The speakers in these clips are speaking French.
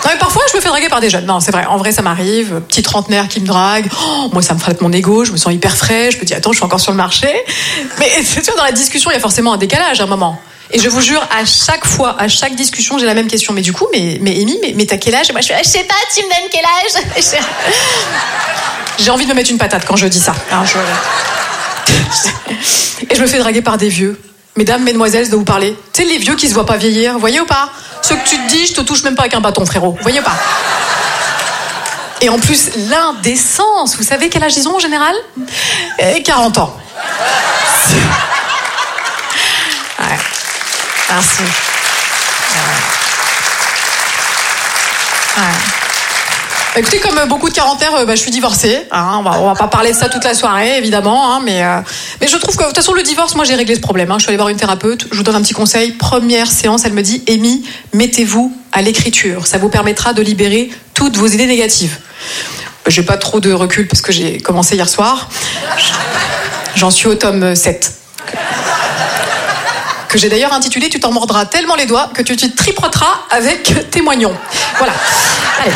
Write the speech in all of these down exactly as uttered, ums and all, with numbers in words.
Non, mais parfois, je me fais draguer par des jeunes. Non, c'est vrai. En vrai, ça m'arrive. Petit trentenaire qui me drague. Oh, moi, ça me flatte mon ego. Je me sens hyper frais. Je me dis, attends, je suis encore sur le marché. Mais tu vois, dans la discussion, il y a forcément un décalage à un moment. Et je vous jure, à chaque fois, à chaque discussion, j'ai la même question. Mais du coup, mais, mais Amy, mais, mais t'as quel âge? Et moi, je fais, je sais pas, tu me donnes quel âge? J'ai envie de me mettre une patate quand je dis ça. Alors, je... Et je me fais draguer par des vieux. Mesdames, mesdemoiselles, je dois vous parler. Tu sais, les vieux qui se voient pas vieillir, vous voyez ou pas? Ceux que tu te dis, je te touche même pas avec un bâton, frérot. Vous voyez ou pas? Et en plus, l'indécence. Vous savez quel âge ils ont en général? Et quarante ans. Ouais. Merci. Ouais. Ouais. Écoutez, comme beaucoup de quarantaires, bah, je suis divorcée. Hein, on, va, on va pas parler de ça toute la soirée, évidemment. Hein, mais, euh, mais je trouve que, de toute façon, le divorce, moi, j'ai réglé ce problème. Hein. Je suis allée voir une thérapeute. Je vous donne un petit conseil. Première séance, elle me dit, Amy, mettez-vous à l'écriture. Ça vous permettra de libérer toutes vos idées négatives. J'ai pas trop de recul parce que j'ai commencé hier soir. J'en suis au tome sept. Que j'ai d'ailleurs intitulé « Tu t'en mordras tellement les doigts que tu te tripoteras avec tes moignons ». Voilà. Allez.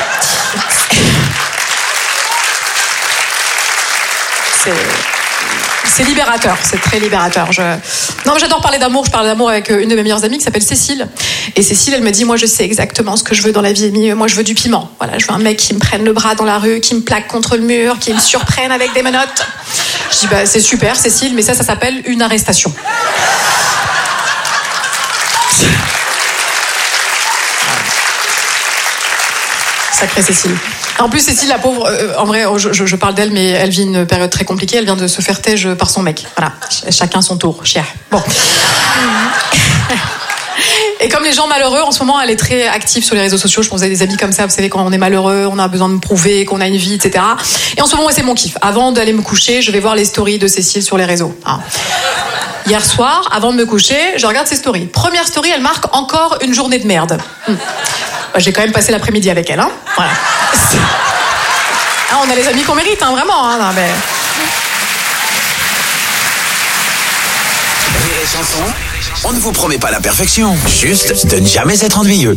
C'est, c'est libérateur, c'est très libérateur. Je... Non, mais j'adore parler d'amour. Je parle d'amour avec une de mes meilleures amies qui s'appelle Cécile. Et Cécile, elle me dit, moi, je sais exactement ce que je veux dans la vie, Amy. Moi, je veux du piment. Voilà, je veux un mec qui me prenne le bras dans la rue, qui me plaque contre le mur, qui me surprenne avec des menottes. Je dis, bah, c'est super, Cécile, mais ça, ça s'appelle une arrestation. Sacrée Cécile. En plus, Cécile, la pauvre, euh, en vrai, je, je, je parle d'elle, mais elle vit une période très compliquée. Elle vient de se faire tège par son mec. Voilà, Ch- chacun son tour. Chier. Bon. Et comme les gens malheureux, en ce moment, elle est très active sur les réseaux sociaux. Je pense que vous avez des amis comme ça, vous savez, quand on est malheureux, on a besoin de me prouver qu'on a une vie, et cetera. Et en ce moment, ouais, c'est mon kiff. Avant d'aller me coucher, je vais voir les stories de Cécile sur les réseaux. Hein. Hier soir, avant de me coucher, je regarde ses stories. Première story, elle marque encore une journée de merde. Hum. Bah, j'ai quand même passé l'après-midi avec elle, hein. Voilà. Ah, on a les amis qu'on mérite, hein, vraiment. Hein, non, mais... Rire et chanson, on ne vous promet pas la perfection, juste de ne jamais être ennuyeux.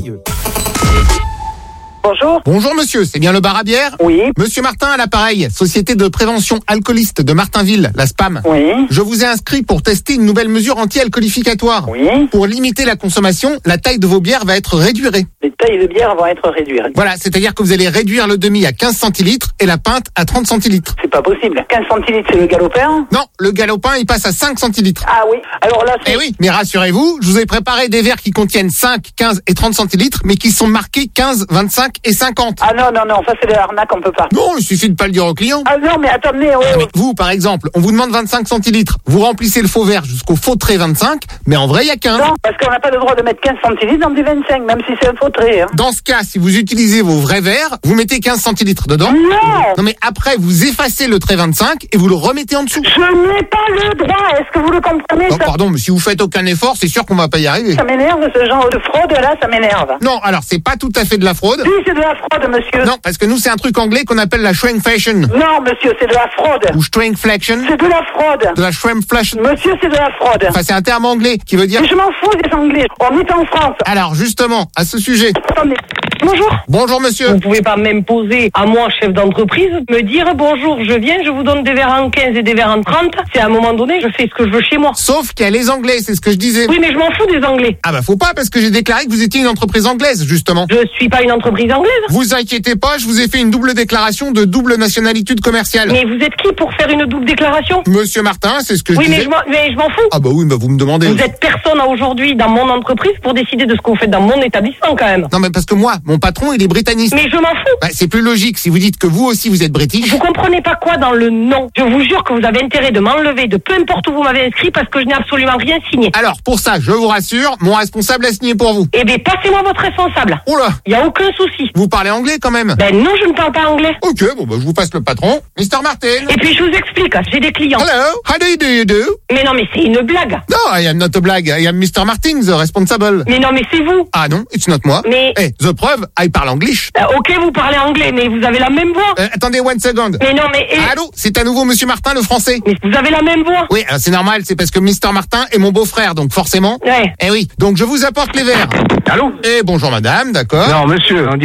Bonjour. Bonjour monsieur, c'est bien le bar à bière? Oui. Monsieur Martin à l'appareil, Société de prévention alcooliste de Martinville, la SPAM. Oui. Je vous ai inscrit pour tester une nouvelle mesure anti-alcoolificatoire. Oui. Pour limiter la consommation, la taille de vos bières va être réduite. Les tailles de bière vont être réduites. Voilà, c'est-à-dire que vous allez réduire le demi à quinze centilitres et la pinte à trente centilitres. C'est pas possible. quinze centilitres, c'est le galopin? Non, le galopin, il passe à cinq centilitres. Ah oui. Alors là, c'est... Eh oui, mais rassurez-vous, je vous ai préparé des verres qui contiennent cinq, quinze et trente centilitres, mais qui sont marqués quinze, vingt-cinq et cinquante. Ah non, non, non, ça c'est de l'arnaque, on peut pas. Non, il suffit de pas le dire au client. Ah non, mais attendez, oh, Ah, mais vous, par exemple, on vous demande vingt-cinq centilitres. Vous remplissez le faux verre jusqu'au faux trait vingt-cinq, mais en vrai, il y a quinze. non, parce qu'on n'a pas le droit de mettre quinze centilitres dans du vingt-cinq, même si c'est un faux trait. Hein. Dans ce cas, si vous utilisez vos vrais verres, vous mettez quinze centilitres dedans. Non. Non, mais après, vous effacez le trait vingt-cinq et vous le remettez en dessous. Je n'ai pas le droit, est-ce que vous le comprenez? Non, ça... pardon, mais si vous faites aucun effort, c'est sûr qu'on va pas y arriver. ça m'énerve, ce genre de fraude là, ça m'énerve. Non, alors c'est pas tout à fait de la fraude. Oui, c'est de la fraude, monsieur. Non, parce que nous, c'est un truc anglais qu'on appelle la shrinkflation. Non, monsieur, c'est de la fraude. Ou shrinkflation. C'est de la fraude. De la shrinkflation. Monsieur, c'est de la fraude. Enfin, c'est un terme anglais qui veut dire... Mais je m'en fous des Anglais. On est en France. Alors, justement, à ce sujet... Attendez. Bonjour. Bonjour, monsieur. Vous pouvez pas m'imposer à moi, chef d'entreprise, me dire bonjour, je viens, je vous donne des verres en quinze et des verres en trente. C'est à un moment donné, je fais ce que je veux chez moi. Sauf qu'il y a les Anglais, c'est ce que je disais. Oui, mais je m'en fous des Anglais. Ah bah faut pas, parce que j'ai déclaré que vous étiez une entreprise anglaise, justement. Je suis pas une entreprise anglaise. Vous inquiétez pas, je vous ai fait une double déclaration de double nationalité commerciale. Mais vous êtes qui pour faire une double déclaration? Monsieur Martin, c'est ce que je Oui, mais disais. je m'en, mais je m'en fous. Ah bah oui, bah vous me demandez. Vous êtes personne à aujourd'hui dans mon entreprise pour décider de ce que vous faites dans mon établissement, quand même. Non mais parce que moi, mon patron, il est britannique. Mais je m'en fous. Bah, c'est plus logique si vous dites que vous aussi vous êtes british. Vous comprenez pas quoi dans le nom? Je vous jure que vous avez intérêt de m'enlever de peu importe où vous m'avez inscrit parce que je n'ai absolument rien signé. Alors, pour ça, je vous rassure, mon responsable a signé pour vous. Eh bien, passez-moi votre responsable. Oula, Il y a aucun souci. vous parlez anglais quand même? Ben non, je ne parle pas anglais. Ok, bon bah je vous passe le patron. mister Martin. Et puis je vous explique, j'ai des clients. Hello, how do you do you do? Mais non, mais c'est une blague. No, I am not a blague. I am mister Martin, the responsible. Mais non, mais c'est vous. Ah non, it's not moi. Mais- Eh, the preuve, I parle English. Euh, ok, vous parlez anglais, mais vous avez la même voix. Euh, attendez one second. Mais non, mais... eh, Allô, c'est à nouveau monsieur Martin, le français. mais vous avez la même voix. Oui, alors c'est normal, c'est parce que mister Martin est mon beau-frère, donc forcément. Ouais. Eh oui, donc je vous apporte les verres. Allô? Eh bonjour madame, d'accord. Non, monsieur, on dit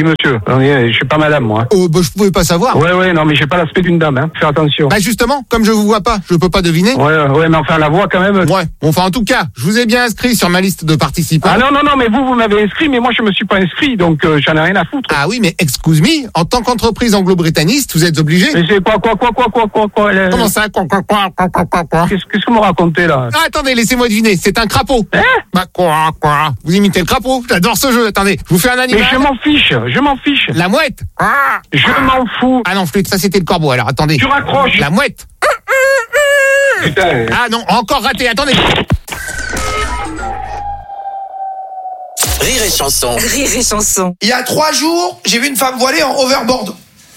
monsieur. Je suis pas madame, moi. Oh, bah, je pouvais pas savoir. Ouais, ouais, non, mais j'ai pas l'aspect d'une dame, hein. Fais attention. Bah, justement, comme je vous vois pas, je peux pas deviner. Ouais, ouais, mais enfin, la voix, quand même. Ouais. Enfin, en tout cas, je vous ai bien inscrit sur ma liste de participants. Ah non, non, non, mais vous, vous m'avez inscrit, mais moi, je me suis pas inscrit, donc euh, j'en ai rien à foutre. Ah oui, mais excuse me, en tant qu'entreprise anglo-britaniste, vous êtes obligé. Mais c'est quoi, quoi, quoi, quoi, quoi, quoi, quoi euh... Comment ça, quoi, quoi, quoi, quoi, quoi, quoi, quoi. Qu'est-ce, qu'est-ce que vous me racontez, là? Ah, attendez, laissez-moi deviner, c'est un crapaud. Hein? Bah, quoi, quoi. Vous imitez le crapaud. J'adore ce jeu, attendez. Je vous fais un animal. Mais je m'en fiche, je m'en fiche. La mouette. Ah. Je m'en fous. Ah non, flûte, ça c'était le corbeau, alors attendez. Tu raccroches. La mouette. Putain. Ah non, encore raté, attendez. Rire et chanson. Rire et chanson. Il y a trois jours, j'ai vu une femme voilée en overboard.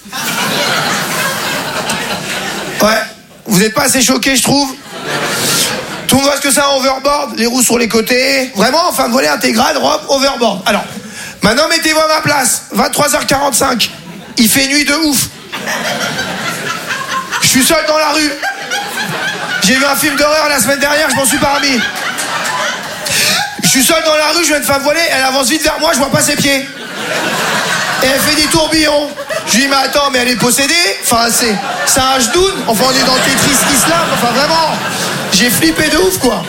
Ouais. Vous n'êtes pas assez choqués, je trouve. Tout le monde voit ce que c'est un overboard, les roues sur les côtés. Vraiment, femme voilée intégrale, robe, overboard. Alors, maintenant mettez-vous à ma place. vingt-trois heures quarante-cinq. Il fait nuit de ouf. Je suis seul dans la rue. J'ai vu un film d'horreur la semaine dernière, je m'en suis pas remis. Je suis seul dans la rue, je vois une femme voilée, elle avance vite vers moi, je vois pas ses pieds. Et elle fait des tourbillons. Je lui dis, mais attends, mais elle est possédée. Enfin, c'est, c'est un genou. Enfin, on est dans Tetris Islam. Enfin, vraiment, j'ai flippé de ouf, quoi.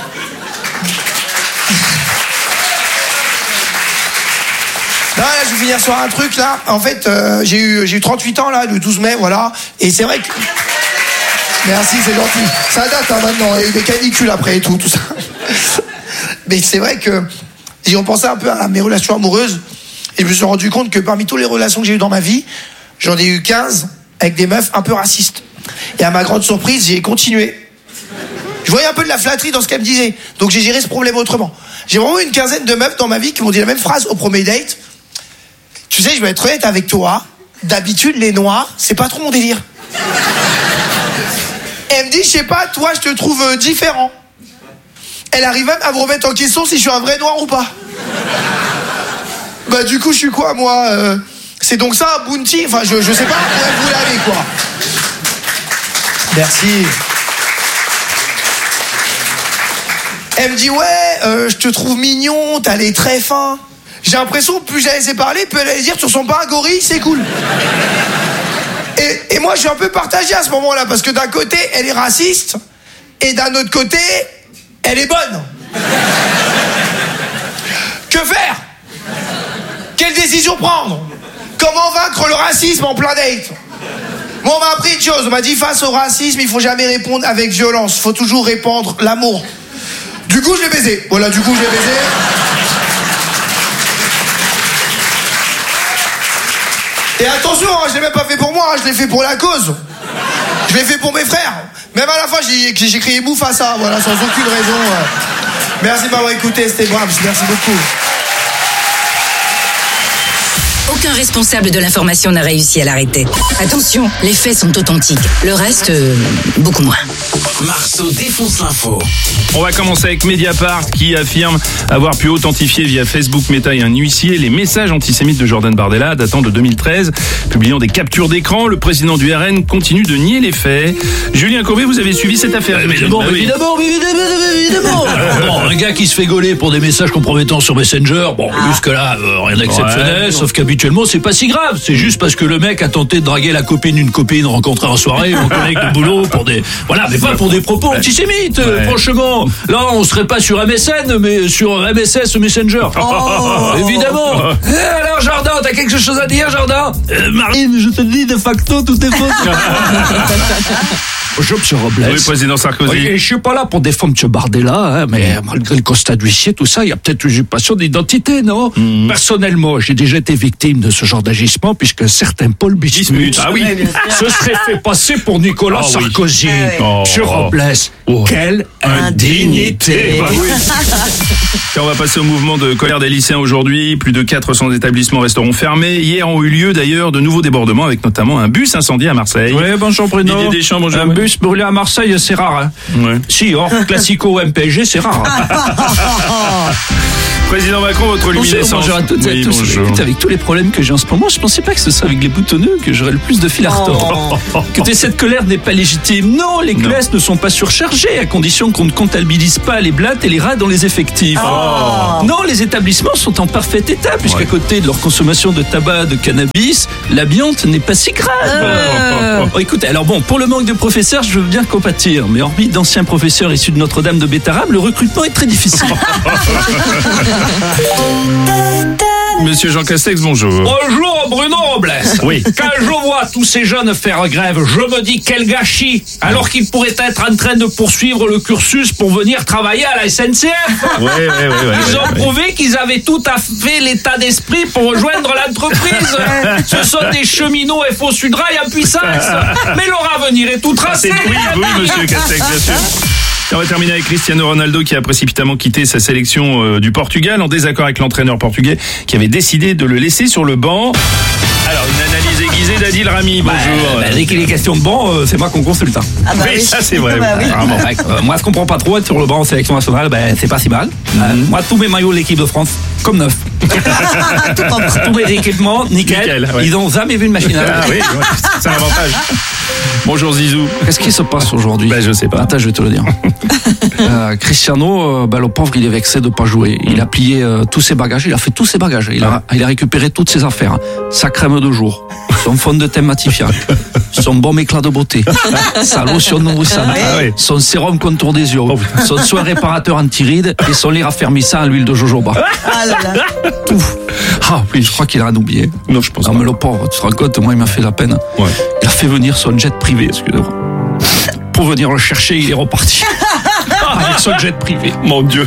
Non, là, je vais finir sur un truc, là. En fait, euh, j'ai eu, j'ai eu trente-huit ans, là, le douze mai, voilà. Et c'est vrai que... Merci, c'est gentil. Ça date, hein, maintenant. Il y a eu des canicules après et tout, tout ça. Mais c'est vrai que j'ai repensé un peu à mes relations amoureuses. Et je me suis rendu compte que parmi toutes les relations que j'ai eues dans ma vie, j'en ai eu quinze avec des meufs un peu racistes. Et à ma grande surprise, j'ai continué. Je voyais un peu de la flatterie dans ce qu'elle me disait. Donc j'ai géré ce problème autrement. J'ai vraiment eu une quinzaine de meufs dans ma vie qui m'ont dit la même phrase au premier date. Tu sais, je vais être honnête avec toi. D'habitude, les noirs, c'est pas trop mon délire. Et elle me dit, je sais pas, toi, je te trouve euh, différent. Elle arrive même à me remettre en question si je suis un vrai noir ou pas. Bah du coup je suis quoi moi euh, c'est donc ça un bounty. Enfin je, je sais pas où vous l'avez quoi. Merci. Elle me dit ouais euh, je te trouve mignon, t'as les traits fins. J'ai l'impression que plus je la laissais parler, plus elle allait dire tu ressembles pas à un gorille, c'est cool. Et, et moi je suis un peu partagé à ce moment là parce que d'un côté elle est raciste et d'un autre côté elle est bonne. Que faire? Quelle décision prendre? Comment vaincre le racisme en plein date? Bon, on m'a appris une chose. On m'a dit face au racisme, il faut jamais répondre avec violence. Il faut toujours répandre l'amour. Du coup, je l'ai baisé. Voilà, du coup, je l'ai baisé. Et attention, hein, je l'ai même pas fait pour moi, hein, je l'ai fait pour la cause. Je l'ai fait pour mes frères. Même à la fin, j'ai, j'ai crié Mufasa, voilà, sans aucune raison. Merci de m'avoir écouté, c'était Brahms. Merci beaucoup. Aucun responsable de l'information n'a réussi à l'arrêter. Attention, les faits sont authentiques. Le reste, euh, beaucoup moins. Marceau défonce l'info. On va commencer avec Mediapart qui affirme avoir pu authentifier via Facebook, Meta et un huissier les messages antisémites de Jordan Bardella datant de deux mille treize. Publiant des captures d'écran, le président du R N continue de nier les faits. Julien Courbet, vous avez suivi cette affaire? Évidemment, ah, oui. évidemment, évidemment, évidemment. Bon, un gars qui se fait gauler pour des messages compromettants sur Messenger, bon, jusque-là, euh, rien d'exceptionnel, ouais, sauf qu'habituellement, c'est pas si grave. C'est juste parce que le mec a tenté de draguer la copine d'une copine rencontrée en soirée, mon collègue de boulot, pour des... Voilà, mais pas pour des propos antisémites, ouais. Franchement. Là, on serait pas sur M S N, mais sur M S S Messenger. Oh, évidemment. Eh, alors, Jordan, t'as quelque chose à dire, Jordan? euh, Marine, je te dis, de facto, tout est faux. Bonjour, monsieur Robles. Oui, président Sarkozy. Oui, et je suis pas là pour défendre M. Bardella, hein, mais malgré le constat d'huissier, tout ça, il y a peut-être une usurpation d'identité, non? Mmh. Personnellement, j'ai déjà été victime de ce genre d'agissement, puisqu'un certain Paul Bismuth ah, oui. se serait fait passer pour Nicolas oh, Sarkozy. Oui. Oh, monsieur Robles, oh. Quelle indignité. Bah, oui. Tiens, on va passer au mouvement de colère des lycéens aujourd'hui. Plus de quatre cents établissements resteront fermés. Hier ont eu lieu d'ailleurs de nouveaux débordements avec notamment un bus incendié à Marseille. Oui, bonjour Bruno. Didier Deschamps, bonjour. Un bus brûlé à Marseille, c'est rare. Hein. Ouais. Si, hors Classico M P S G, c'est rare. Hein. Président Macron, votre luminescence. Bonjour à toutes et oui, à tous. bonjour. Écoute, avec tous les problèmes que j'ai en ce moment, je pensais pas que ce serait avec les boutonneux que j'aurais le plus de fil à retordre. Oh. Que cette colère n'est pas légitime. Non, les classes ne sont pas surchargées à condition qu'on ne comptabilise pas les blattes et les rats dans les effectifs. Oh. Non, les établissements sont en parfait état puisqu'à Ouais. côté de leur consommation de tabac, de cannabis, l'amiante n'est pas si grave. Euh. Oh, écoutez, alors bon, pour le manque de professeurs, je veux bien compatir, mais hormis d'anciens professeurs issus de Notre-Dame de Bétarab, le recrutement est très difficile. Monsieur Jean Castex, bonjour. Bonjour Bruno Robles. Oui. Quand je vois tous ces jeunes faire grève, je me dis quel gâchis, alors qu'ils pourraient être en train de poursuivre le cursus pour venir travailler à la S N C F. Ouais, ouais, ouais, ouais, Ils ouais, ont ouais. prouvé qu'ils avaient tout à fait l'état d'esprit pour rejoindre l'entreprise. Ce sont des cheminots F O Sudrail en puissance. Mais leur avenir est tout Ah, tracé. c'est oui, oui, monsieur Castex, bien sûr. Et on va terminer avec Cristiano Ronaldo qui a précipitamment quitté sa sélection euh, du Portugal en désaccord avec l'entraîneur portugais qui avait décidé de le laisser sur le banc. Alors, une analyse aiguisée d'Adil Rami, bonjour. Bah, dès qu'il est question de banc, euh, c'est moi qu'on consulte. Hein. Ah bah oui, oui. ça c'est vrai. Bah oui. Vraiment. Ouais, euh, moi, je comprends pas trop être sur le banc en sélection nationale, ben, c'est pas si mal. Euh, moi, tous mes maillots de l'équipe de France, comme neuf. Tout propre. Tous mes équipements, nickel. Nickel, ouais. Ils ont jamais vu une machine à Ah laver. oui, ouais, c'est un avantage. Bonjour Zizou. Qu'est-ce qui se passe aujourd'hui? Bah, je sais pas. Attends, je vais te le dire. euh, Cristiano, euh, bah, le pauvre, il est vexé de pas jouer. Il a plié euh, tous ses bagages, il a fait tous ses bagages. Il a, il a récupéré toutes ses affaires. Sa crème de jour, son fond de teint matifiant, son baume éclat de beauté, sa lotion nourrissante, Ah oui. son sérum contour des yeux, son soin réparateur anti-rides et son lit raffermissant à l'huile de jojoba. Ah là là. Tout. Ah oui, je crois qu'il a rien oublié. Non, je pense Non pas. mais le pauvre, tu te rends compte, moi il m'a fait la peine. Ouais. Il a fait venir son jet privé, excusez-moi. Pour venir le chercher, il est reparti. Avec son jet privé. Mon Dieu.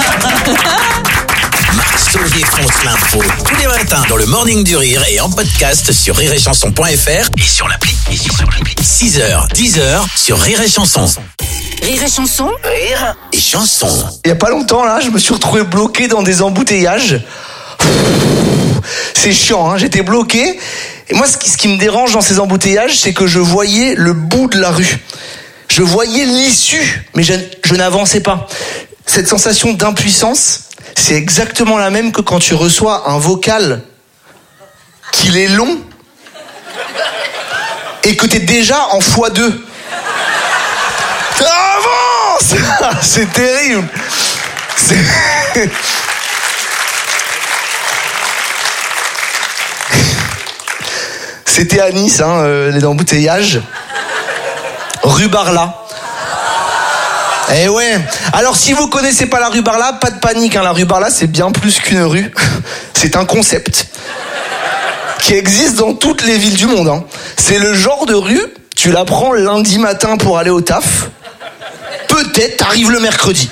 Marceau défonce l'info tous les matins dans le Morning du Rire et en podcast sur rire et chanson point f r et sur l'appli. Et sur l'appli. six heures, dix heures sur Rire et Chanson. Rire et chanson. Rire et Chanson. Il y a pas longtemps, là, je me suis retrouvé bloqué dans des embouteillages. C'est chiant, hein, j'étais bloqué. Et moi, ce qui, ce qui me dérange dans ces embouteillages, c'est que je voyais le bout de la rue. Je voyais l'issue, mais je, je n'avançais pas. Cette sensation d'impuissance, c'est exactement la même que quand tu reçois un vocal qu'il est long et que t'es déjà en fois deux. Avance! C'est terrible. C'est... C'était à Nice, hein, euh, les embouteillages. Rue Barla. Eh ouais. Alors si vous connaissez pas la rue Barla, pas de panique, hein. La rue Barla, c'est bien plus qu'une rue. C'est un concept qui existe dans toutes les villes du monde, hein. C'est le genre de rue, tu la prends lundi matin pour aller au taf. Peut-être t'arrives le mercredi.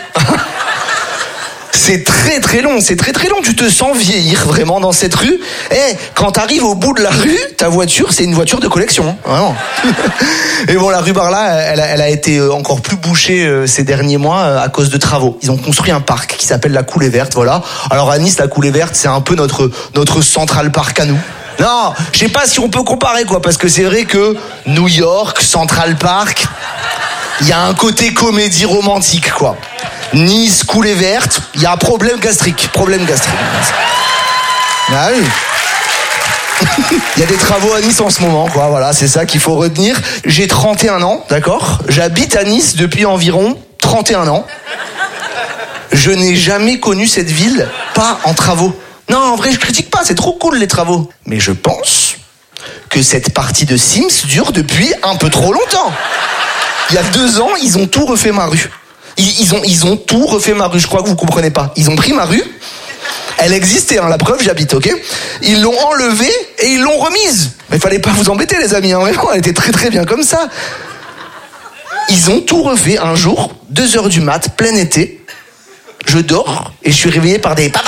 C'est très très long, c'est très très long. Tu te sens vieillir vraiment dans cette rue. Eh, quand t'arrives au bout de la rue, ta voiture, c'est une voiture de collection, hein, vraiment. Et bon, la rue Barla, elle a, elle a été encore plus bouchée euh, ces derniers mois euh, à cause de travaux. Ils ont construit un parc qui s'appelle la Coulée Verte, voilà. Alors à Nice, la Coulée Verte, c'est un peu notre notre Central Park à nous. Non, je sais pas si on peut comparer, quoi, parce que c'est vrai que New York, Central Park, il y a un côté comédie romantique, quoi. Nice, Coulée Verte, il y a un problème gastrique. Problème gastrique. Ah oui. Il y a des travaux à Nice en ce moment, quoi. Voilà, c'est ça qu'il faut retenir. J'ai trente et un ans, d'accord ? J'habite à Nice depuis environ trente et un ans. Je n'ai jamais connu cette ville pas en travaux. Non, en vrai, je critique pas, c'est trop cool les travaux. Mais je pense que cette partie de Sims dure depuis un peu trop longtemps. Il y a deux ans, ils ont tout refait ma rue. Ils, ils, ont, ils ont tout refait ma rue, je crois que vous comprenez pas. Ils ont pris ma rue, elle existait, hein, la preuve, j'habite, ok ? Ils l'ont enlevée et ils l'ont remise. Mais fallait pas vous embêter, les amis, hein, vraiment, elle était très très bien comme ça. Ils ont tout refait un jour, deux heures du mat, plein été. Je dors et je suis réveillé par des...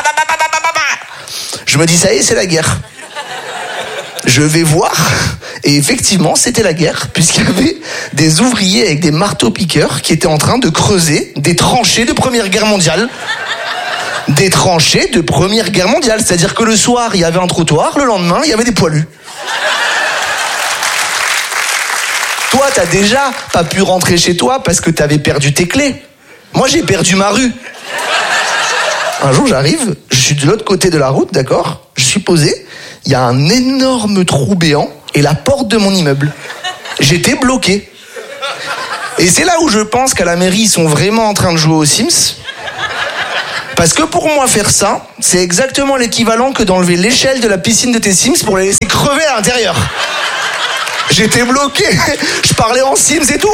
Je me dis, ça y est, c'est la guerre. Je vais voir, et effectivement, c'était la guerre, puisqu'il y avait des ouvriers avec des marteaux-piqueurs qui étaient en train de creuser des tranchées de Première Guerre mondiale. Des tranchées de Première Guerre mondiale, c'est-à-dire que le soir, il y avait un trottoir, le lendemain, il y avait des poilus. Toi, t'as déjà pas pu rentrer chez toi parce que t'avais perdu tes clés. Moi, j'ai perdu ma rue. un jour j'arrive, je suis de l'autre côté de la route, d'accord ? Je suis posé, il y a un énorme trou béant et la porte de mon immeuble. J'étais bloqué. Et c'est là où je pense qu'à la mairie, ils sont vraiment en train de jouer aux Sims. Parce que pour moi, faire ça, c'est exactement l'équivalent que d'enlever l'échelle de la piscine de tes Sims pour les laisser crever à l'intérieur. J'étais bloqué. Je parlais en Sims et tout.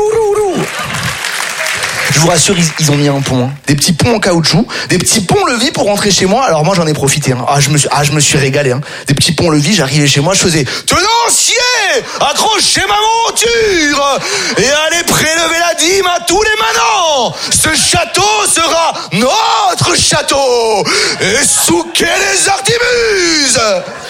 Je vous rassure, ils, ils ont mis un pont. Hein. Des petits ponts en caoutchouc, des petits ponts-levis pour rentrer chez moi. Alors moi, j'en ai profité. Hein. Ah, je me suis, ah, je me suis régalé. Hein. Des petits ponts-levis, j'arrivais chez moi, je faisais « Tenancier, accrochez ma monture et allez prélever la dîme à tous les manants. Ce château sera notre château. Et souquez les artimuses !»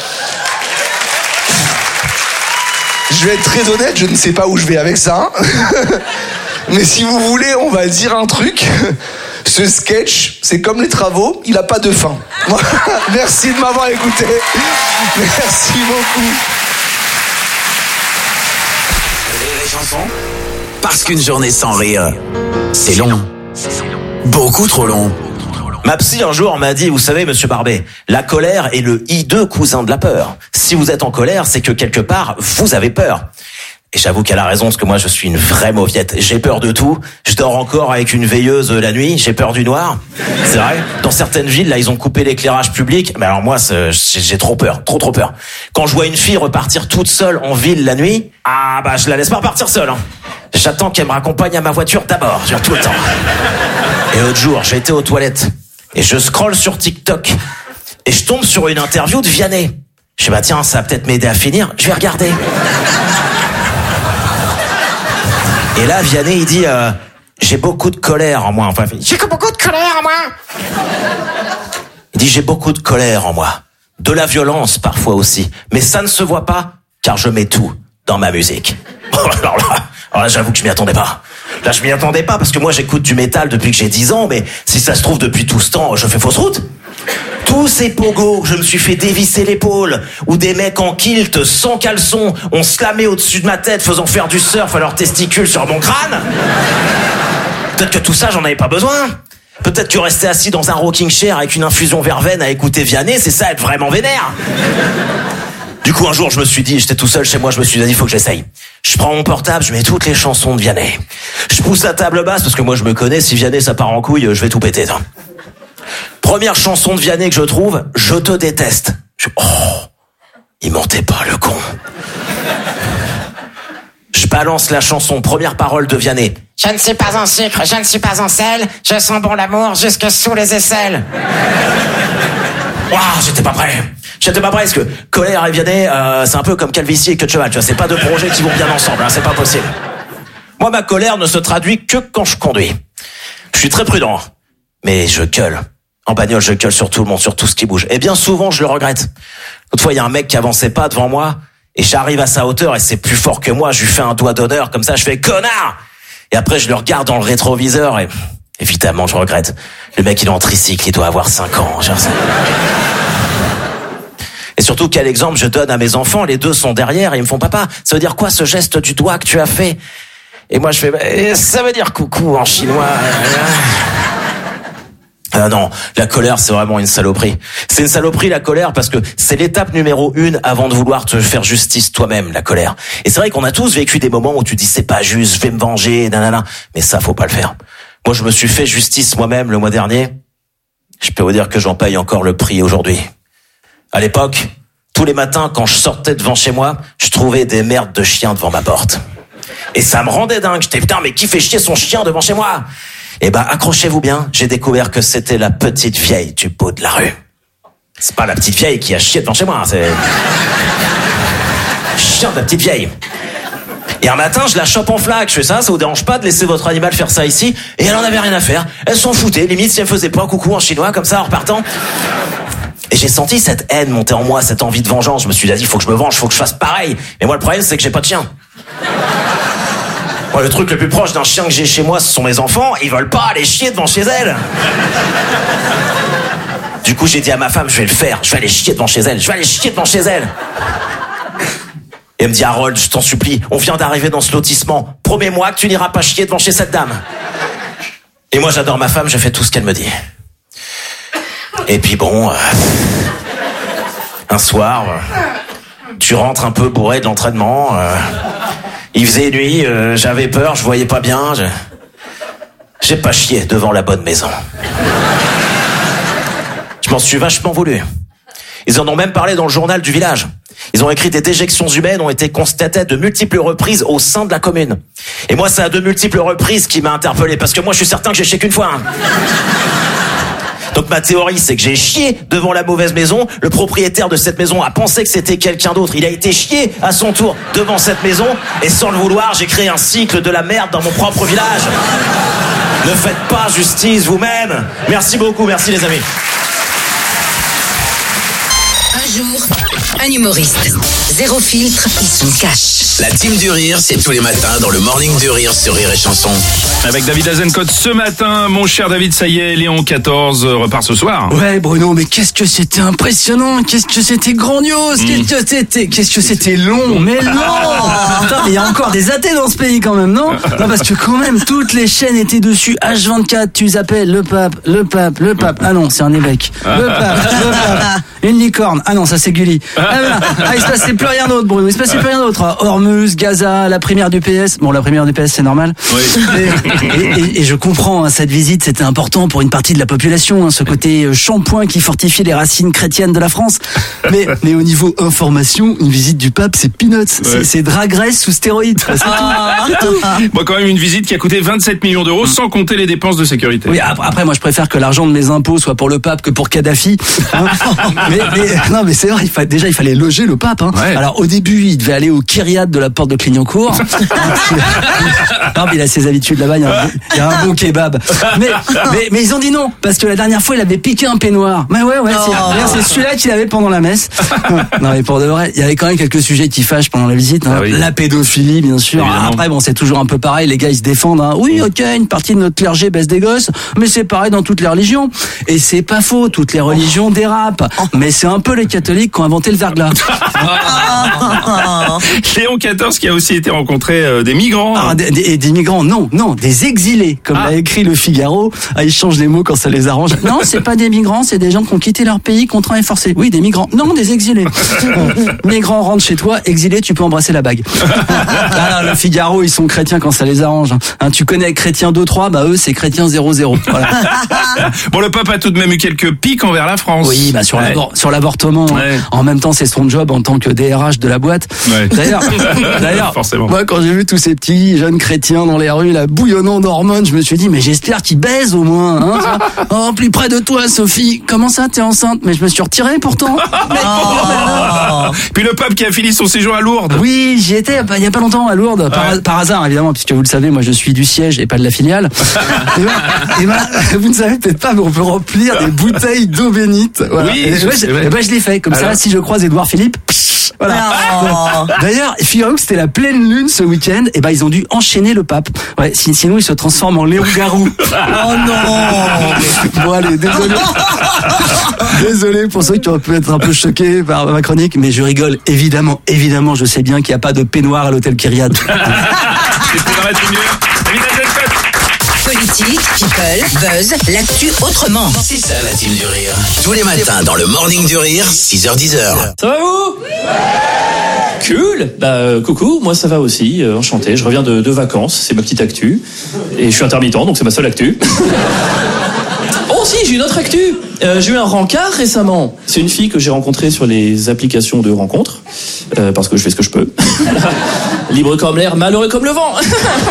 Je vais être très honnête, je ne sais pas où je vais avec ça. Hein. Mais si vous voulez, on va dire un truc. Ce sketch, c'est comme les travaux, il n'a pas de fin. Merci de m'avoir écouté. Merci beaucoup. Rire et chanson. Parce qu'une journée sans rire, c'est long. Beaucoup trop long. Ma psy un jour m'a dit, vous savez, monsieur Barbet, la colère est le hideux cousin de la peur. Si vous êtes en colère, c'est que quelque part, vous avez peur. Et j'avoue qu'elle a raison, parce que moi, je suis une vraie mauviette. J'ai peur de tout. Je dors encore avec une veilleuse la nuit. J'ai peur du noir. C'est vrai. Dans certaines villes, là, ils ont coupé l'éclairage public. Mais alors moi, j'ai trop peur. Trop, trop peur. Quand je vois une fille repartir toute seule en ville la nuit, ah bah, je la laisse pas repartir seule. Hein. J'attends qu'elle me raccompagne à ma voiture d'abord. Je tout le temps. Et l'autre jour, j'ai été aux toilettes. Et je scrolle sur TikTok. Et je tombe sur une interview de Vianney. Je dis, bah tiens, ça va peut-être m'aider à finir. Je vais regarder. Et là, Vianney, il dit, euh, j'ai beaucoup de colère en moi. Enfin, j'ai beaucoup de colère en moi. Il dit, j'ai beaucoup de colère en moi. De la violence, parfois aussi. Mais ça ne se voit pas, car je mets tout dans ma musique. Alors là, alors là j'avoue que je m'y attendais pas. Là, je m'y attendais pas, parce que moi, j'écoute du métal depuis que j'ai dix ans, mais si ça se trouve, depuis tout ce temps, je fais fausse route. Tous ces pogos que je me suis fait dévisser l'épaule, où des mecs en kilt, sans caleçon, ont slamé au-dessus de ma tête, faisant faire du surf à leurs testicules sur mon crâne. Peut-être que tout ça, j'en avais pas besoin. Peut-être que rester assis dans un rocking chair avec une infusion verveine à écouter Vianney, c'est ça, être vraiment vénère. Du coup, un jour, je me suis dit, j'étais tout seul chez moi, je me suis dit, il faut que j'essaye. Je prends mon portable, je mets toutes les chansons de Vianney. Je pousse la table basse, parce que moi, je me connais, si Vianney, ça part en couille, je vais tout péter. Ça. Première chanson de Vianney que je trouve, Je te déteste. Je, oh, il mentait pas, le con. Je balance la chanson, première parole de Vianney. Je ne suis pas en sucre, je ne suis pas en sel, je sens bon l'amour jusque sous les aisselles. Waouh, j'étais pas prêt. J'étais pas prêt, parce que colère et Vianney, euh, c'est un peu comme calvitie et queue de cheval, tu vois, c'est pas deux projets qui vont bien ensemble, hein, c'est pas possible. Moi, ma colère ne se traduit que quand je conduis. Je suis très prudent, mais je gueule. En bagnole, je gueule sur tout le monde, sur tout ce qui bouge. Et bien souvent, je le regrette. L'autre fois, il y a un mec qui avançait pas devant moi, et j'arrive à sa hauteur, et c'est plus fort que moi, je lui fais un doigt d'honneur, comme ça, je fais « Connard !» Et après, je le regarde dans le rétroviseur, et évidemment, je regrette. Le mec, il est en tricycle, il doit avoir cinq ans. Genre ça. Et surtout, quel exemple je donne à mes enfants, les deux sont derrière, et ils me font « Papa, ça veut dire quoi ce geste du doigt que tu as fait ?» Et moi, je fais bah, « Ça veut dire coucou en chinois. » Ah non, la colère, c'est vraiment une saloperie. C'est une saloperie, la colère, parce que c'est l'étape numéro une avant de vouloir te faire justice toi-même, la colère. Et c'est vrai qu'on a tous vécu des moments où tu dis c'est pas juste, je vais me venger, nanana. Mais ça, faut pas le faire. Moi, je me suis fait justice moi-même le mois dernier. Je peux vous dire que j'en paye encore le prix aujourd'hui. À l'époque, tous les matins, quand je sortais devant chez moi, je trouvais des merdes de chiens devant ma porte. Et ça me rendait dingue. J'étais putain, mais qui fait chier son chien devant chez moi? Eh ben, accrochez-vous bien, j'ai découvert que c'était la petite vieille du bout de la rue. C'est pas la petite vieille qui a chié devant chez moi, c'est... Chien de la petite vieille. Et un matin, je la chope en flaque, je fais ça, ça vous dérange pas de laisser votre animal faire ça ici? Et elle en avait rien à faire, elle s'en foutait, limite si elle faisait pas coucou en chinois, comme ça, en repartant. Et j'ai senti cette haine monter en moi, cette envie de vengeance. Je me suis dit, il faut que je me venge, il faut que je fasse pareil. Mais moi, le problème, c'est que j'ai pas de chien. Moi, le truc le plus proche d'un chien que j'ai chez moi, ce sont mes enfants. Ils veulent pas aller chier devant chez elles. Du coup, j'ai dit à ma femme, je vais le faire. Je vais aller chier devant chez elle. Je vais aller chier devant chez elle. Et elle me dit, Harold, je t'en supplie, on vient d'arriver dans ce lotissement. Promets-moi que tu n'iras pas chier devant chez cette dame. Et moi, j'adore ma femme, je fais tout ce qu'elle me dit. Et puis bon, euh, un soir, euh, tu rentres un peu bourré de l'entraînement. Euh, il faisait nuit, euh, j'avais peur, je voyais pas bien. Je... J'ai pas chié devant la bonne maison. Je m'en suis vachement voulu. Ils en ont même parlé dans le journal du village. Ils ont écrit des déjections humaines ont été constatées de multiples reprises au sein de la commune. Et moi, c'est à de multiples reprises qui m'a interpellé, parce que moi, je suis certain que j'ai chié qu'une fois. Hein. Donc ma théorie, c'est que j'ai chié devant la mauvaise maison. Le propriétaire de cette maison a pensé que c'était quelqu'un d'autre. Il a été chié à son tour devant cette maison. Et sans le vouloir, j'ai créé un cycle de la merde dans mon propre village. Ne faites pas justice vous-même. Merci beaucoup, merci les amis. Un jour, un humoriste. Zéro filtre, il se cache. La team du rire, c'est tous les matins dans le Morning du Rire sur Rire et Chanson. Avec David Azencote ce matin, mon cher David, ça y est, Léon quatorze repart ce soir. Ouais, Bruno, mais qu'est-ce que c'était impressionnant, qu'est-ce que c'était grandiose, mmh. qu'est-ce que c'était, qu'est-ce que c'était long, mais long. Putain, il y a encore des athées dans ce pays quand même, non? Non, parce que quand même, toutes les chaînes étaient dessus, H vingt-quatre, tu zappais le pape, le pape, le pape. Ah non, c'est un évêque. Le pape, le pape. Une licorne. Ah non, ça c'est Gulli. Ah, voilà. Ah, il se passait plus rien d'autre, Bruno. Il se passait plus rien d'autre. Hormuz, Gaza, la primaire du P S. Bon, la primaire du P S, c'est normal. Oui. Et, et, et, et je comprends, hein, cette visite, c'était important pour une partie de la population, hein, ce côté shampoing qui fortifie les racines chrétiennes de la France. Mais, mais au niveau information, une visite du pape, c'est peanuts. Ouais. C'est, c'est Drag Race sous stéroïdes. C'est ah. tout. Bon, quand même une visite qui a coûté vingt-sept millions d'euros, mmh. sans compter les dépenses de sécurité. Oui, après, moi, je préfère que l'argent de mes impôts soit pour le pape que pour Kadhafi. Hein. mais, mais, non, mais c'est vrai, il fallait, déjà, il fallait loger le pape. Hein. Ouais. Alors, au début, il devait aller au Kyriat de la porte de Clignancourt. Non, mais il a ses habitudes là-bas, il y a un, il y a un bon kebab. Mais, mais, mais ils ont dit non, parce que la dernière fois, il avait piqué un peignoir. Mais ouais, ouais, c'est, oh. c'est celui-là qu'il avait pendant la messe. Non, mais pour de vrai, il y avait quand même quelques sujets qui fâchent pendant la visite. Hein. Ah oui. La pédophilie, bien sûr. Évidemment. Après, bon, c'est toujours un peu pareil, les gars, ils se défendent. Hein. Oui, ok, une partie de notre clergé baisse des gosses, mais c'est pareil dans toutes les religions. Et c'est pas faux, toutes les religions dérapent. Mais c'est un peu les catholiques qui ont inventé le verglas. Léon quatorze qui a aussi été rencontré euh, des migrants. Ah, des, des, des migrants, non, non, des exilés, comme ah. l'a écrit le Figaro. Ah, ils changent les mots quand ça les arrange. Non, c'est pas des migrants, c'est des gens qui ont quitté leur pays contraints et forcés. Oui, des migrants. Non, des exilés. Migrants rentrent chez toi, exilés, tu peux embrasser la bague. Ah, le Figaro, ils sont chrétiens quand ça les arrange. Hein, tu connais chrétien deux trois, bah eux, c'est chrétien zéro zéro. Voilà. Bon, le pape a tout de même eu quelques pics envers la France. Oui, bah sur, ouais. l'abor- sur l'avortement. Ouais. En même temps, c'est son job en tant que D R H de la boîte. Ouais. D'ailleurs, d'ailleurs moi, quand j'ai vu tous ces petits jeunes chrétiens dans les rues, là, bouillonnant d'hormones, je me suis dit, mais j'espère qu'ils baisent au moins. Hein, oh, plus près de toi, Sophie. Comment ça, t'es enceinte? Mais je me suis retiré pourtant. Oh. Puis le pape qui a fini son séjour à Lourdes. Oui, j'y étais il y a pas longtemps à Lourdes, par, ouais. par hasard évidemment, puisque vous le savez, moi je suis du siège et pas de la filiale. et ben, et ben, vous ne savez peut-être pas, mais on peut remplir des bouteilles d'eau bénite. Voilà. Oui, et, je, ouais, et ben, je l'ai fait. Comme Alors. ça, si je croise Édouard Philippe. Voilà. Oh. D'ailleurs, figurez-vous que c'était la pleine lune ce week-end, et ben ils ont dû enchaîner le pape. Ouais, sinon il se transforme en léon-garou. Oh non. Bon allez, désolé. Désolé pour ceux qui auraient pu être un peu choqués par ma chronique, mais je rigole. Évidemment, évidemment, je sais bien qu'il n'y a pas de peignoir à l'hôtel Kyriat. C'est pour arrêter mieux. David Azencote. Politique, people, buzz, l'actu autrement. C'est ça la team du rire. Tous les matins dans le Morning du Rire, six heures dix heures. Ça va vous? Oui. Cool. Bah euh, coucou, moi ça va aussi, euh, enchanté. Je reviens de, de vacances, c'est ma petite actu. Et je suis intermittent, donc c'est ma seule actu. Oh si, j'ai une autre actu. Euh, j'ai eu un rencard récemment. C'est une fille que j'ai rencontrée sur les applications de rencontres, euh, parce que je fais ce que je peux. Libre comme l'air, malheureux comme le vent.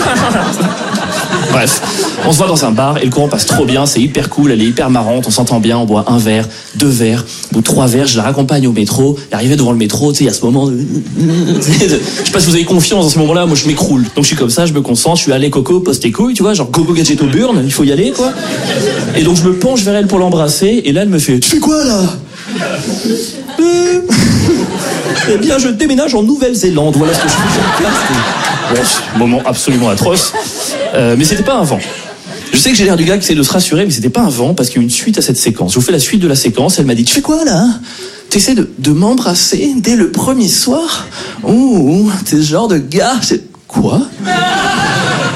Bref, on se voit dans un bar et le courant passe trop bien, c'est hyper cool, elle est hyper marrante, on s'entend bien, on boit un verre, deux verres, ou trois verres, je la raccompagne au métro, et arrivé devant le métro, tu sais, il y a ce moment de... Je sais pas si vous avez confiance dans ce moment-là, moi je m'écroule. Donc je suis comme ça, je me concentre, je suis allez coco, poste tes couilles, tu vois, genre gogo gadget au burn, il faut y aller, quoi. Et donc je me penche vers elle pour l'embrasser, et là elle me fait « Tu fais quoi, là ?» euh... Eh bien, je déménage en Nouvelle-Zélande, voilà ce que je fais sur place. Ouais, moment absolument atroce. Euh, mais c'était pas un vent. Je sais que j'ai l'air du gars qui essaie de se rassurer, mais c'était pas un vent parce qu'il y a eu une suite à cette séquence. Je vous fais la suite de la séquence. Elle m'a dit, tu fais quoi là? T'essaies de, de m'embrasser dès le premier soir? Ouh, t'es ce genre de gars. C'est... Quoi?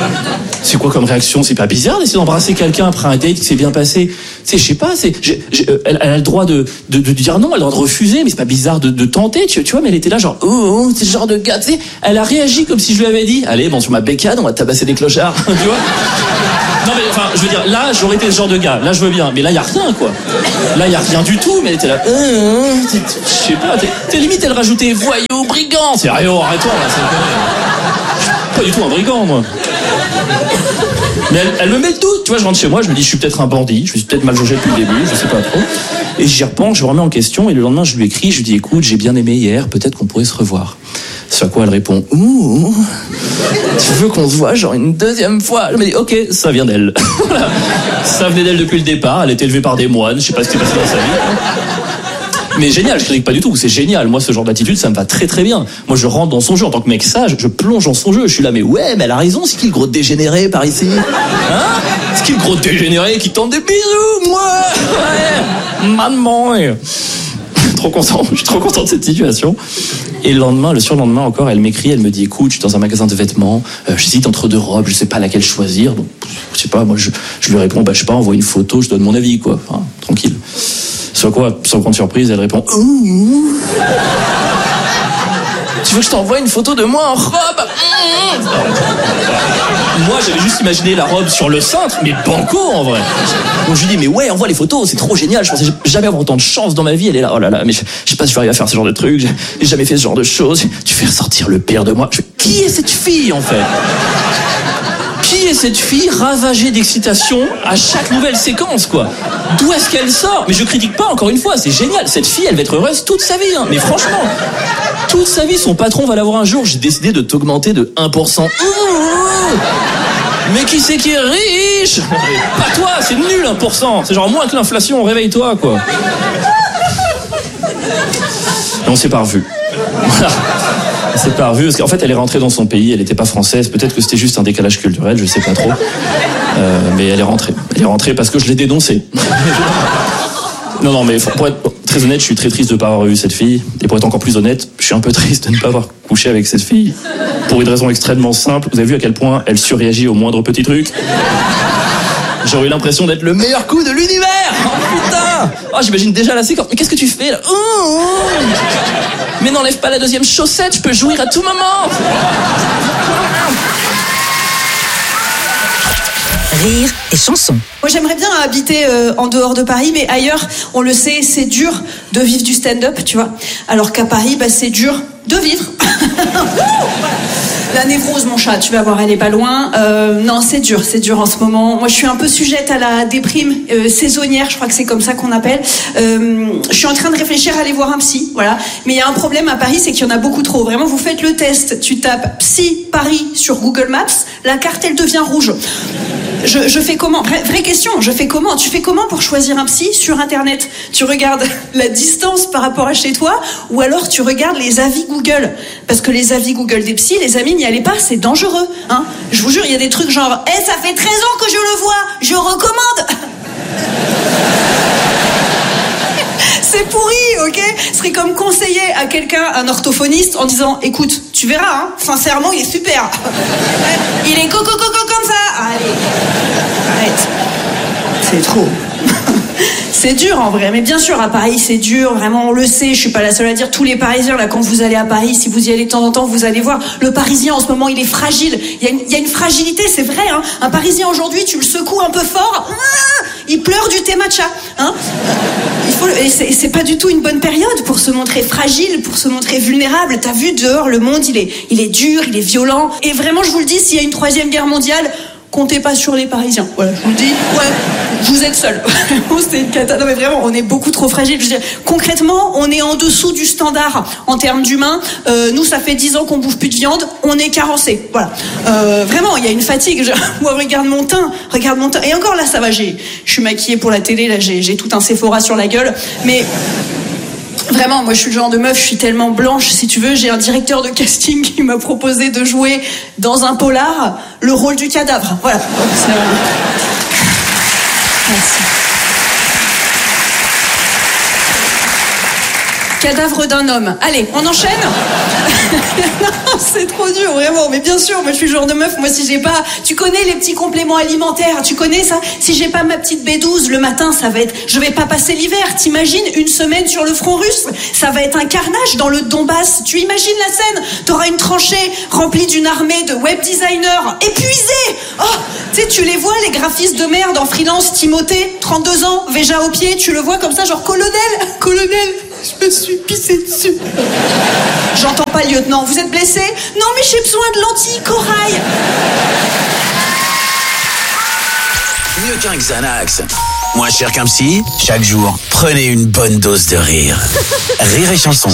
C'est quoi comme réaction? C'est pas bizarre d'essayer d'embrasser quelqu'un après un date qui s'est bien passé? Tu sais, je sais pas, c'est, j'ai, j'ai, elle, elle a le droit de, de, de dire non, elle a le droit de refuser, mais c'est pas bizarre de, de tenter, tu, tu vois, mais elle était là genre, oh, oh c'est le genre de gars, tu sais, elle a réagi comme si je lui avais dit, allez, bon, sur ma bécane, on va tabasser des clochards, tu vois. Non mais enfin, je veux dire, là, j'aurais été ce genre de gars, là, je veux bien, mais là, y a rien, quoi. Là, y a rien du tout, mais elle était là, euh, je sais pas, t'es, t'es limite, elle rajoutait voyou, brigand, c'est rien, arrête-toi, là, c'est pas du tout un brigand, moi. Mais elle, elle me met le doute, tu vois, je rentre chez moi, je me dis, je suis peut-être un bandit, je me suis peut-être mal jaugé depuis le début, je sais pas trop. Et j'y repense, je me remets en question, et le lendemain, je lui écris, je lui dis, écoute, j'ai bien aimé hier, peut-être qu'on pourrait se revoir. C'est à quoi elle répond, ouh, tu veux qu'on se voit genre une deuxième fois? Je me dis, ok, ça vient d'elle. Voilà. Ça venait d'elle depuis le départ, elle était élevée par des moines, je sais pas ce qui s'est passé dans sa vie. Mais génial, je critique pas du tout, c'est génial. Moi, ce genre d'attitude, ça me va très très bien. Moi, je rentre dans son jeu en tant que mec sage, je plonge dans son jeu. Je suis là, mais ouais, mais elle a raison, c'est qui le gros dégénéré par ici? Hein? C'est qui le gros dégénéré qui tente des bisous, moi? Ouais, maman. Trop content, je suis trop content de cette situation. Et le lendemain, le surlendemain encore, elle m'écrit, elle me dit, écoute, je suis dans un magasin de vêtements, euh, j'hésite entre deux robes, je sais pas laquelle choisir. Donc, je sais pas, moi, je, je lui réponds, bah, je sais pas, envoie une photo, je donne mon avis, quoi. Enfin, tranquille. Sur quoi, sans grande surprise, elle répond, ouh. Tu veux que je t'envoie une photo de moi en robe? Moi, j'avais juste imaginé la robe sur le cintre, mais banco en vrai. Donc je lui dis, mais ouais, envoie les photos, c'est trop génial. Je pensais jamais avoir autant de chance dans ma vie. Elle est là, oh là là, mais je, je sais pas si je vais arriver à faire ce genre de truc. J'ai, j'ai jamais fait ce genre de choses. Tu fais ressortir le pire de moi. Je fais, qui est cette fille en fait? Qui est cette fille ravagée d'excitation à chaque nouvelle séquence, quoi? D'où est-ce qu'elle sort? Mais je critique pas, encore une fois, c'est génial. Cette fille, elle va être heureuse toute sa vie, hein. Mais franchement, toute sa vie, son patron va l'avoir un jour. J'ai décidé de t'augmenter de un pour cent. Ouh, mais qui c'est qui est riche? Pas toi, c'est nul un pour cent. C'est genre moins que l'inflation, réveille-toi, quoi. Et on s'est pas revus. Voilà. On s'est pas revus parce qu'en fait elle est rentrée dans son pays, elle était pas française, peut-être que c'était juste un décalage culturel, je sais pas trop. Euh, mais elle est rentrée. Elle est rentrée parce que je l'ai dénoncée. Non, non, mais pour être très honnête, je suis très triste de ne pas avoir eu cette fille. Et pour être encore plus honnête, je suis un peu triste de ne pas avoir couché avec cette fille. Pour une raison extrêmement simple. Vous avez vu à quel point elle surréagit au moindre petit truc? J'aurais eu l'impression d'être le meilleur coup de l'univers. Oh putain. Oh, j'imagine déjà la séquence. Mais qu'est-ce que tu fais là? Oh, oh. Mais n'enlève pas la deuxième chaussette, je peux jouir à tout moment. Rire et chanson. Moi, j'aimerais bien habiter euh, en dehors de Paris, mais ailleurs, on le sait, c'est dur de vivre du stand-up, tu vois. Alors qu'à Paris, bah, c'est dur de vivre. La névrose, mon chat, tu vas voir, elle est pas loin. Euh, non, c'est dur, c'est dur en ce moment. Moi, je suis un peu sujette à la déprime euh, saisonnière, je crois que c'est comme ça qu'on appelle. Euh, je suis en train de réfléchir à aller voir un psy, voilà. Mais il y a un problème à Paris, c'est qu'il y en a beaucoup trop. Vraiment, vous faites le test, tu tapes psy Paris sur Google Maps, la carte, elle devient rouge. Je, je fais comment? Vraie, vraie question, je fais comment? Tu fais comment pour choisir un psy sur Internet? Tu regardes la distance par rapport à chez toi, ou alors tu regardes les avis Google? Parce que les avis Google des psys, les amis, n'y allez pas, c'est dangereux, hein. Je vous jure, il y a des trucs genre, eh, hey, ça fait treize ans que je le vois, je recommande. C'est pourri, ok? Ce serait comme conseiller à quelqu'un, un orthophoniste, en disant, écoute, tu verras, hein, sincèrement, il est super. Il est coco coco comme ça. Allez, arrête. C'est trop. C'est dur en vrai, mais bien sûr à Paris c'est dur, vraiment on le sait, je suis pas la seule à dire, tous les Parisiens là quand vous allez à Paris, si vous y allez de temps en temps, vous allez voir, le Parisien en ce moment il est fragile, il y a une, il y a une fragilité, c'est vrai, hein. Un Parisien aujourd'hui tu le secoues un peu fort, il pleure du thé matcha, hein. Il faut, et c'est, c'est pas du tout une bonne période pour se montrer fragile, pour se montrer vulnérable. T'as vu dehors le monde il est, il est dur, il est violent, et vraiment je vous le dis, s'il y a une troisième guerre mondiale, comptez pas sur les Parisiens. Voilà, je vous le dis. Ouais, vous êtes seuls. C'est une cata. Non mais vraiment, on est beaucoup trop fragile. Je veux dire, concrètement, on est en dessous du standard en termes d'humains. Euh, nous, ça fait dix ans qu'on bouffe plus de viande. On est carencé. Voilà. Euh, vraiment, il y a une fatigue. Je... Moi, regarde mon teint. Regarde mon teint. Et encore là, ça va. J'ai, je suis maquillée pour la télé. Là, j'ai, j'ai tout un Sephora sur la gueule. Mais vraiment, moi je suis le genre de meuf, je suis tellement blanche, si tu veux, j'ai un directeur de casting qui m'a proposé de jouer dans un polar le rôle du cadavre. Voilà. Donc, c'est... Merci. Cadavre d'un homme. Allez, on enchaîne. Non, c'est trop dur, vraiment. Mais bien sûr, moi je suis le genre de meuf, moi si j'ai pas... Tu connais les petits compléments alimentaires, tu connais ça? Si j'ai pas ma petite B douze, le matin, ça va être... Je vais pas passer l'hiver, t'imagines? Une semaine sur le front russe, ça va être un carnage dans le Donbass. Tu imagines la scène? T'auras une tranchée remplie d'une armée de web designers épuisés. Oh, tu sais, tu les vois, les graphistes de merde en freelance, Timothée, trente-deux ans, Véja au pied, tu le vois comme ça, genre colonel, colonel, je me suis pissé dessus. J'entends pas, lieutenant, vous êtes blessé? Non, mais j'ai besoin de lentilles corail. Mieux qu'un Xanax. Moins cher qu'un psy, chaque jour, prenez une bonne dose de rire. Rire et chanson.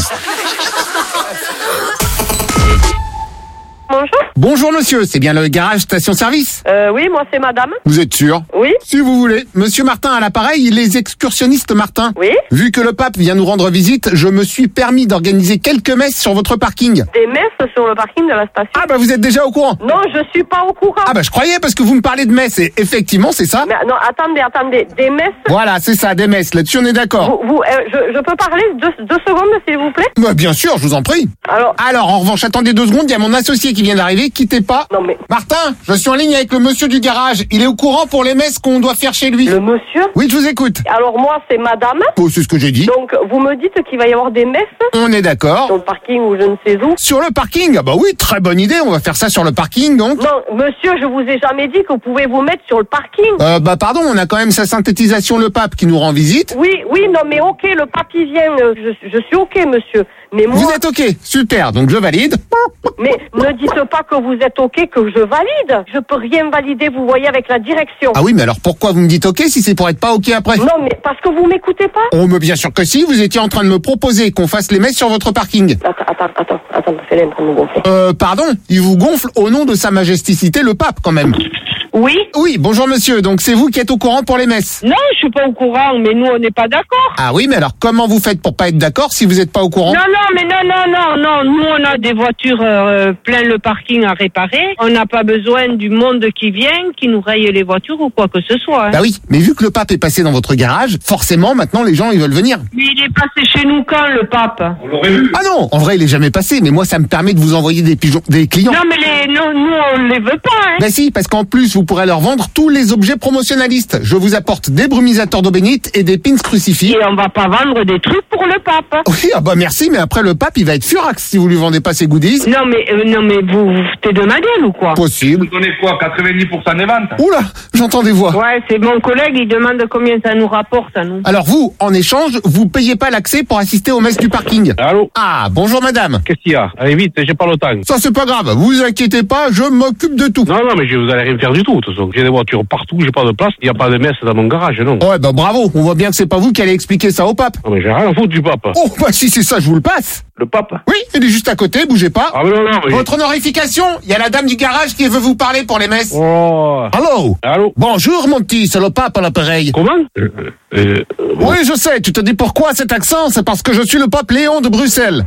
Bonjour. Bonjour monsieur, c'est bien le garage station-service? Euh, oui, moi c'est madame. Vous êtes sûr? Oui. Si vous voulez. Monsieur Martin à l'appareil, les excursionnistes Martin. Oui. Vu que le pape vient nous rendre visite, je me suis permis d'organiser quelques messes sur votre parking. Des messes sur le parking de la station? Ah bah vous êtes déjà au courant? Non, je suis pas au courant. Ah bah je croyais parce que vous me parlez de messes et effectivement c'est ça. Mais non, attendez, attendez, des messes? Voilà, c'est ça, des messes, là-dessus on est d'accord. Vous, vous euh, je, je peux parler deux, deux secondes s'il vous plaît? Bah bien sûr, je vous en prie. Alors, Alors en revanche, attendez deux secondes, il y a mon associé qui vient d'arriver, quittez pas. Non mais... Martin, je suis en ligne avec le monsieur du garage, il est au courant pour les messes qu'on doit faire chez lui. Le monsieur? Oui, je vous écoute. Alors moi c'est madame. Oh, c'est ce que j'ai dit. Donc vous me dites qu'il va y avoir des messes? On est d'accord. Sur le parking ou je ne sais où? Sur le parking? Ah bah oui, très bonne idée, on va faire ça sur le parking donc. Non, monsieur, je vous ai jamais dit que vous pouvez vous mettre sur le parking. Euh, bah pardon, on a quand même sa synthétisation le pape qui nous rend visite. Oui, oui, non mais ok, le pape il vient, euh, je, je suis ok monsieur. Mais moi... Vous êtes ok, super, donc je valide. Mais ne dites pas que vous êtes ok, que je valide. Je peux rien valider, vous voyez, avec la direction. Ah oui, mais alors pourquoi vous me dites ok si c'est pour être pas ok après? Non, mais parce que vous m'écoutez pas. Oh, mais bien sûr que si, vous étiez en train de me proposer qu'on fasse les messes sur votre parking. Attends, attends, attends, attends, c'est en train de me gonfler. Euh, pardon, il vous gonfle au nom de sa majesticité le pape quand même. Oui. Oui, bonjour monsieur, donc c'est vous qui êtes au courant pour les messes? Non, je suis pas au courant, mais nous on n'est pas d'accord. Ah oui, mais alors comment vous faites pour pas être d'accord si vous êtes pas au courant? Non, non, mais non, non, non, non, nous on a des voitures euh, plein le parking à réparer, on n'a pas besoin du monde qui vient, qui nous raye les voitures ou quoi que ce soit. Hein. Bah oui, mais vu que le pape est passé dans votre garage, forcément maintenant les gens ils veulent venir. Mais il est passé chez nous quand le pape? On l'aurait vu. Ah non, en vrai il est jamais passé, mais moi ça me permet de vous envoyer des pigeons, des clients. Non mais les, nous, nous on les veut pas. Hein. Bah si, parce qu'en plus vous pourrez leur vendre tous les objets promotionnalistes. Je vous apporte des brumisateurs d'eau bénite et des pins crucifix. Et on va pas vendre des trucs pour le pape. Oui, ah bah merci, mais après le pape il va être furax si vous lui vendez pas ses goodies. Non mais euh, non mais vous vous foutez de ma gueule ou quoi? Possible. Vous donnez quoi, quatre-vingt-dix pour cent des ventes? Oula, j'entends des voix. Ouais, c'est mon collègue, il demande combien ça nous rapporte à nous. Alors vous, en échange, vous payez pas l'accès pour assister aux messes du parking. Allô? Ah, bonjour madame. Qu'est-ce qu'il y a? Allez vite, j'ai pas le temps. Ça c'est pas grave, vous inquiétez pas, je m'occupe de tout. Non, non, mais je vous allez rien faire du tout, de toute façon. J'ai des voitures partout, j'ai pas de place, il y a pas de messe dans mon garage, non. Ouais, bah bravo, on voit bien que c'est pas vous qui allez expliquer ça au pape. Non, mais j'ai rien à foutre du pape. Oh, bah si c'est ça, je vous le passe. Le pape? Oui, il est juste à côté, bougez pas. Ah, mais non, non, mais... Votre honorification, il y a la dame du garage qui veut vous parler pour les messes. Oh. Allô? Allô? Bonjour mon petit, c'est le pape à l'appareil. Comment? euh, euh, Oui, je sais, tu te dis pourquoi cet accent? C'est parce que je suis le pape Léon de Bruxelles.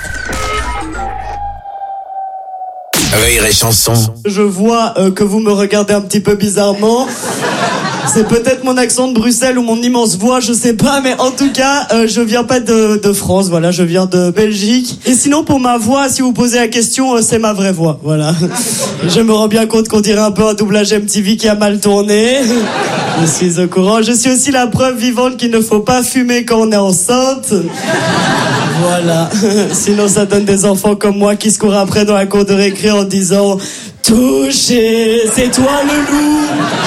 Rire et chanson. Je vois euh, que vous me regardez un petit peu bizarrement. C'est peut-être mon accent de Bruxelles ou mon immense voix, je sais pas, mais en tout cas, euh, je viens pas de, de France, voilà, je viens de Belgique. Et sinon, pour ma voix, si vous posez la question, euh, c'est ma vraie voix, voilà. Je me rends bien compte qu'on dirait un peu un doublage M T V qui a mal tourné. Je suis au courant. Je suis aussi la preuve vivante qu'il ne faut pas fumer quand on est enceinte. Voilà. Sinon, ça donne des enfants comme moi qui se courent après dans la cour de récré en disant « Touché, c'est toi le loup !»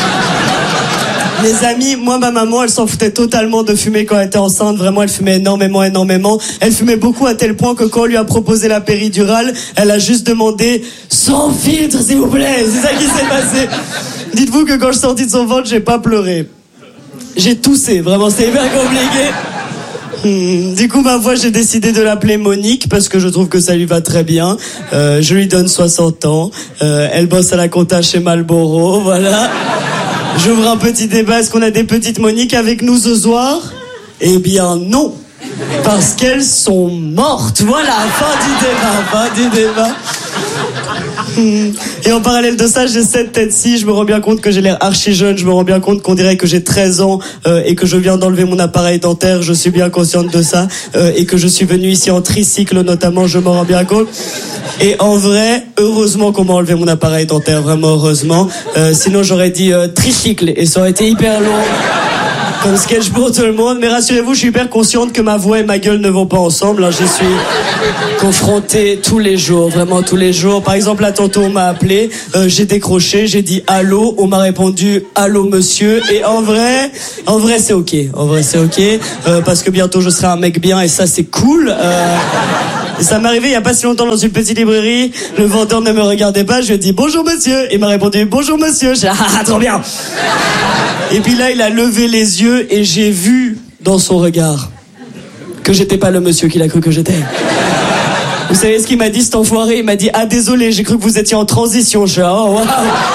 Les amis, moi, ma maman, elle s'en foutait totalement de fumer quand elle était enceinte. Vraiment, elle fumait énormément, énormément. Elle fumait beaucoup à tel point que quand on lui a proposé la péridurale, elle a juste demandé « Sans filtre, s'il vous plaît !» C'est ça qui s'est passé. Dites-vous que quand je suis sorti de son ventre, j'ai pas pleuré. J'ai toussé, vraiment, c'est hyper compliqué. Hmm, du coup, ma voix, j'ai décidé de l'appeler Monique parce que je trouve que ça lui va très bien. Euh, je lui donne soixante ans. Euh, elle bosse à la compta chez Marlboro, voilà. J'ouvre un petit débat. Est-ce qu'on a des petites Moniques avec nous ce soir? Eh bien, non. Parce qu'elles sont mortes. Voilà, fin du débat, fin du débat. Et en parallèle de ça, j'ai cette tête-ci, je me rends bien compte que j'ai l'air archi jeune, je me rends bien compte qu'on dirait que j'ai treize ans euh, et que je viens d'enlever mon appareil dentaire, je suis bien consciente de ça, euh, et que je suis venu ici en tricycle notamment, je m'en rends bien compte. Et en vrai, heureusement qu'on m'a enlevé mon appareil dentaire, vraiment heureusement, euh, sinon j'aurais dit euh, tricycle et ça aurait été hyper long. Comme sketch pour tout le monde, mais rassurez-vous, je suis hyper consciente que ma voix et ma gueule ne vont pas ensemble. Hein. Je suis confrontée tous les jours, vraiment tous les jours. Par exemple, là, tantôt, on m'a appelé, euh, j'ai décroché, j'ai dit allô, on m'a répondu allô monsieur, et en vrai, en vrai c'est ok, en vrai c'est ok, euh, parce que bientôt je serai un mec bien et ça c'est cool. Euh... Et ça m'est arrivé il y a pas si longtemps dans une petite librairie, le vendeur ne me regardait pas, je lui ai dit bonjour monsieur, il m'a répondu bonjour monsieur, j'ai dit ah trop bien. Et puis là, il a levé les yeux et j'ai vu dans son regard que j'étais pas le monsieur qu'il a cru que j'étais. Vous savez ce qu'il m'a dit, cet enfoiré? Il m'a dit ah désolé, j'ai cru que vous étiez en transition. Je suis oh waouh.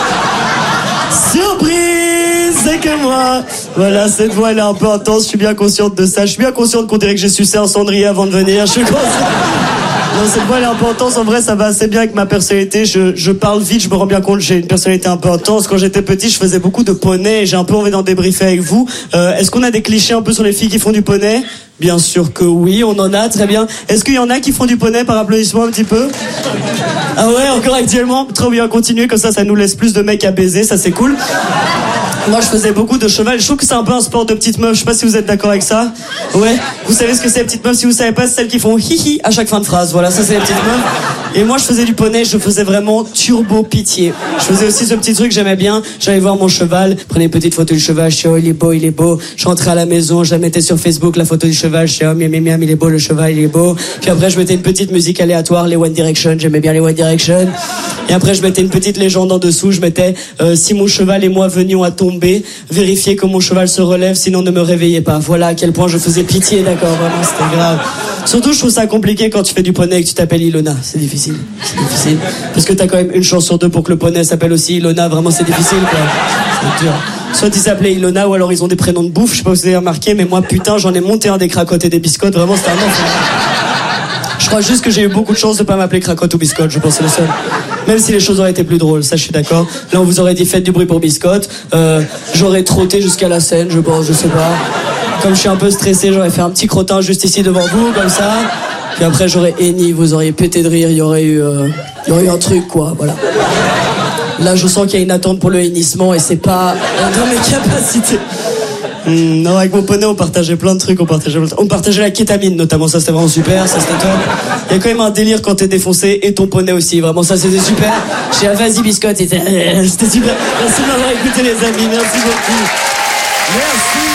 Surprise, c'est que moi. Voilà, cette voix elle est un peu intense, je suis bien consciente de ça. Je suis bien consciente qu'on dirait que j'ai sucé un cendrier avant de venir. Je suis consciente. Non, cette voix elle est un peu intense, en vrai ça va assez bien avec ma personnalité, je, je parle vite, je me rends bien compte que j'ai une personnalité un peu intense. Quand j'étais petit je faisais beaucoup de poney et j'ai un peu envie d'en débriefer avec vous. Euh, est-ce qu'on a des clichés un peu sur les filles qui font du poney? Bien sûr que oui, on en a, très bien. Est-ce qu'il y en a qui font du poney par applaudissement un petit peu? Ah ouais, encore actuellement? Trop bien, continuez, comme ça ça nous laisse plus de mecs à baiser, ça c'est cool. Moi je faisais beaucoup de cheval, je trouve que c'est un peu un sport de petites meufs, je sais pas si vous êtes d'accord avec ça. Ouais, vous savez ce que c'est les petites meufs, si vous savez pas, c'est celles qui font hihi à chaque fin de phrase, voilà, ça c'est les petites meufs. Et moi je faisais du poney, je faisais vraiment turbo pitié. Je faisais aussi ce petit truc, j'aimais bien, j'allais voir mon cheval, prenais une petite photo du cheval, je dis oh il est beau, il est beau. Je rentrais à la maison, je la mettais sur Facebook, la photo du cheval, je dis oh miam miam miam, il est beau le cheval, il est beau. Puis après je mettais une petite musique aléatoire, les One Direction, j'aimais bien les One Direction. Et après je mettais une petite légende en dessous, je mettais euh, si mon cheval et moi venions à tomber, vérifiez que mon cheval se relève, sinon ne me réveillez pas. Voilà à quel point je faisais pitié, d'accord, vraiment c'était grave. Surtout je trouve ça compliqué quand tu fais du poney et que tu t'appelles Ilona, c'est difficile, c'est difficile. Parce que t'as quand même une chance sur deux pour que le poney s'appelle aussi Ilona, vraiment c'est difficile quoi. C'est dur. Soit ils s'appelaient Ilona ou alors ils ont des prénoms de bouffe, je sais pas si vous avez remarqué, mais moi putain j'en ai monté un des cracottes et des biscottes, vraiment c'était un enfer. Je crois juste que j'ai eu beaucoup de chance de pas m'appeler Cracotte ou Biscotte, je pense c'est le seul. Même si les choses auraient été plus drôles, ça je suis d'accord. Là on vous aurait dit faites du bruit pour Biscotte, euh, j'aurais trotté jusqu'à la scène, je pense, je sais pas. Comme je suis un peu stressé, j'aurais fait un petit crottin juste ici devant vous, comme ça. Puis après j'aurais henni, vous auriez pété de rire, il y aurait eu, euh, il y aurait eu un truc quoi, voilà. Là je sens qu'il y a une attente pour le hennissement et c'est pas dans mes capacités. Mmh, non, avec mon poney, on partageait plein de trucs, on partageait, plein de... on partageait la kétamine notamment, ça c'était vraiment super, ça c'était top. Il y a quand même un délire quand t'es défoncé et ton poney aussi, vraiment ça c'était super. J'ai dit vas-y biscotte, c'était c'était super. Merci de m'avoir écouté les amis, merci beaucoup. Merci.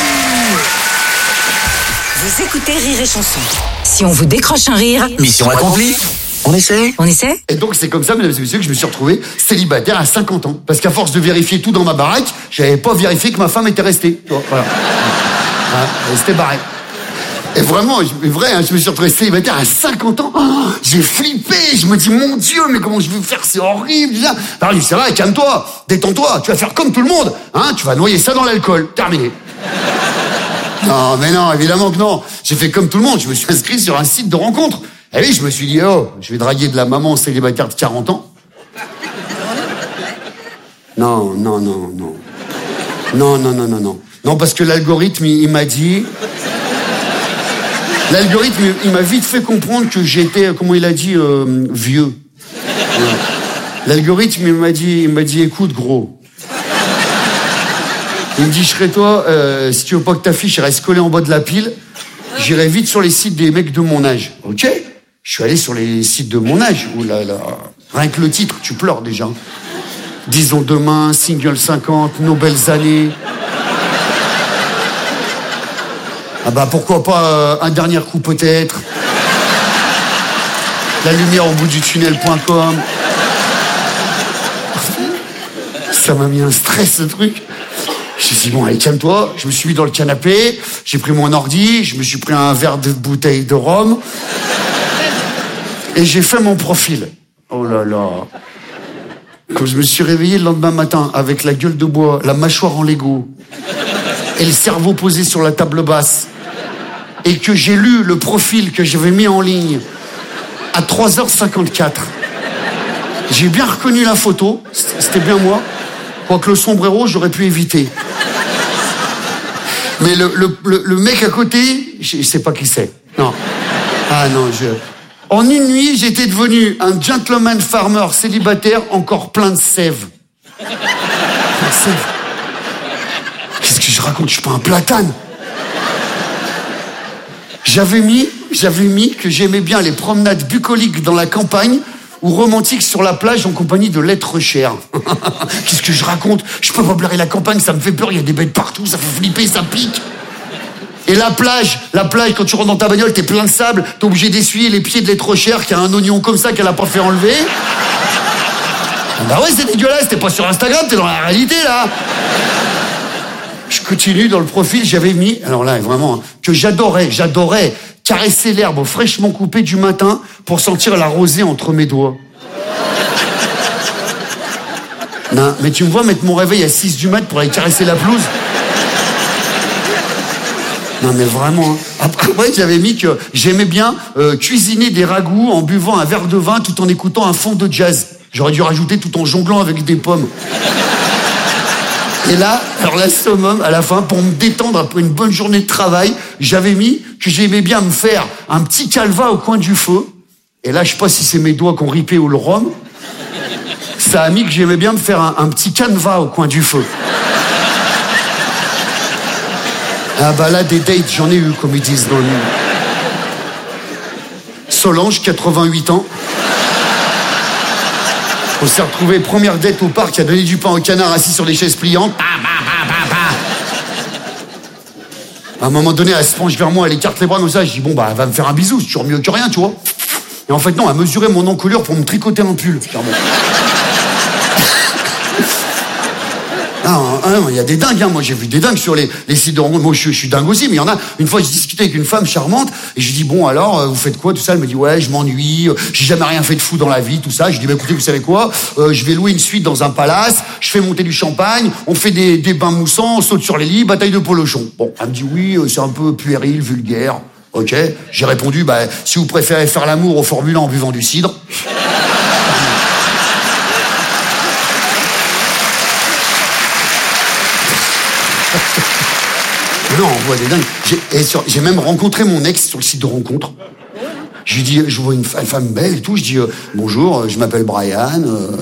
Vous écoutez Rire et Chanson. Si on vous décroche un rire, Mission accomplie. On essaie on essaie. Et donc c'est comme ça, mesdames et messieurs, que je me suis retrouvé célibataire à cinquante ans. Parce qu'à force de vérifier tout dans ma baraque, j'avais pas vérifié que ma femme était restée. Tu vois, voilà. Voilà, elle s'était barrée. Et vraiment, je, vrai, hein, je me suis retrouvé célibataire à cinquante ans. Oh, j'ai flippé, je me dis, mon Dieu, mais comment je vais faire, c'est horrible. Alors, c'est vrai, calme-toi, détends-toi, tu vas faire comme tout le monde. Hein, tu vas noyer ça dans l'alcool, terminé. Non, mais non, évidemment que non. J'ai fait comme tout le monde, je me suis inscrit sur un site de rencontre. Et oui, je me suis dit, oh, je vais draguer de la maman célibataire de quarante ans. Non, non, non, non. Non, non, non, non, non. Non, parce que l'algorithme, il, il m'a dit... L'algorithme, il m'a vite fait comprendre que j'étais, comment il a dit, euh, vieux. Ouais. L'algorithme, il m'a dit, il m'a dit, écoute, gros. Il me dit, je serais toi, euh, si tu veux pas que ta fiche reste collée en bas de la pile, j'irai vite sur les sites des mecs de mon âge. Ok? Je suis allé sur les sites de mon âge. Ouh là là. Rien que le titre, tu pleures déjà. Disons demain, single cinquante, nos belles années. Ah bah pourquoi pas euh, un dernier coup peut-être. La lumière au bout du tunnel point com. Ça m'a mis un stress ce truc. Je me suis dit bon allez calme-toi. Je me suis mis dans le canapé, j'ai pris mon ordi, je me suis pris un verre de bouteille de rhum et j'ai fait mon profil. Oh là là. Quand je me suis réveillé le lendemain matin avec la gueule de bois, la mâchoire en Lego et le cerveau posé sur la table basse, et que j'ai lu le profil que j'avais mis en ligne à trois heures cinquante-quatre, J'ai bien reconnu la photo, c'était bien moi. Quoique le sombrero, j'aurais pu éviter. Mais le, le, le, le mec à côté, je sais pas qui c'est. Non. Ah non, je... En une nuit, j'étais devenu un gentleman farmer célibataire encore plein de sève. Plein de sève. Qu'est-ce que je raconte? Je suis pas un platane. J'avais mis, j'avais mis que j'aimais bien les promenades bucoliques dans la campagne ou romantiques sur la plage en compagnie de l'être cher. Qu'est-ce que je raconte? Je peux pas blairer la campagne, ça me fait peur, il y a des bêtes partout, ça fait flipper, ça pique. Et la plage, la plage, quand tu rentres dans ta bagnole, t'es plein de sable, t'es obligé d'essuyer les pieds de l'être cher qui a un oignon comme ça qu'elle a pas fait enlever. Ah bah ouais, c'est dégueulasse, t'es pas sur Instagram, t'es dans la réalité, là. Je continue dans le profil, j'avais mis, alors là, vraiment, hein, que j'adorais, j'adorais caresser l'herbe fraîchement coupée du matin pour sentir la rosée entre mes doigts. Non, mais tu me vois mettre mon réveil à six du mat pour aller caresser la pelouse? Non, mais vraiment. Hein. Après, j'avais mis que j'aimais bien euh, cuisiner des ragoûts en buvant un verre de vin tout en écoutant un fond de jazz. J'aurais dû rajouter tout en jonglant avec des pommes. Et là, alors la summum, à la fin, pour me détendre après une bonne journée de travail, j'avais mis que j'aimais bien me faire un petit calva au coin du feu. Et là, je sais pas si c'est mes doigts qui ont ripé ou le rhum. Ça a mis que j'aimais bien me faire un, un petit canevas au coin du feu. Ah bah là, des dates, j'en ai eu, comme ils disent dans le... Solange, quatre-vingt-huit ans. On s'est retrouvé première date au parc, qui a donné du pain au canard assis sur les chaises pliantes. À un moment donné, elle se penche vers moi, elle écarte les bras comme ça. Je dis, bon, bah, elle va me faire un bisou, c'est toujours mieux que rien, tu vois. Et en fait, non, elle mesurait mon encolure pour me tricoter un pull. Non, il y a des dingues, hein. Moi j'ai vu des dingues sur les, les sites de rencontres. Moi je, je suis dingue aussi, mais il y en a. Une fois, j'ai discuté avec une femme charmante et je lui dis, bon alors, vous faites quoi, tout ça? Elle me dit, ouais, je m'ennuie, j'ai jamais rien fait de fou dans la vie, tout ça. Je lui dis, bah écoutez, vous savez quoi, euh, je vais louer une suite dans un palace, je fais monter du champagne, on fait des, des bains moussants, on saute sur les lits, bataille de polochon. Bon, elle me dit, oui, c'est un peu puéril, vulgaire. Ok, j'ai répondu, bah si vous préférez faire l'amour au Formule un en buvant du cidre. Non, on voit des dingues. J'ai, et sur, j'ai même rencontré mon ex sur le site de rencontre. Je lui dis, je vois une femme belle et tout. Je dis, euh, bonjour, je m'appelle Brian. Euh...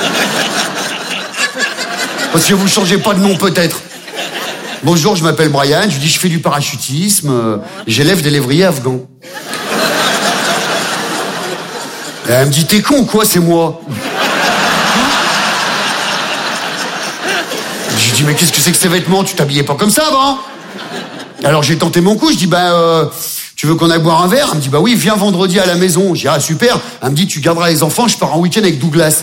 Parce que vous changez pas de nom peut-être. Bonjour, je m'appelle Brian. Je lui dis, je fais du parachutisme. Euh, j'élève des lévriers afghans. Et elle me dit, t'es con quoi, c'est moi. Je lui dis, mais qu'est-ce que c'est que ces vêtements? Tu t'habillais pas comme ça avant? Alors j'ai tenté mon coup, je dis, bah, euh, tu veux qu'on aille boire un verre? Elle me dit, bah oui, viens vendredi à la maison. Je dis, ah super. Elle me dit, tu garderas les enfants, je pars en week-end avec Douglas.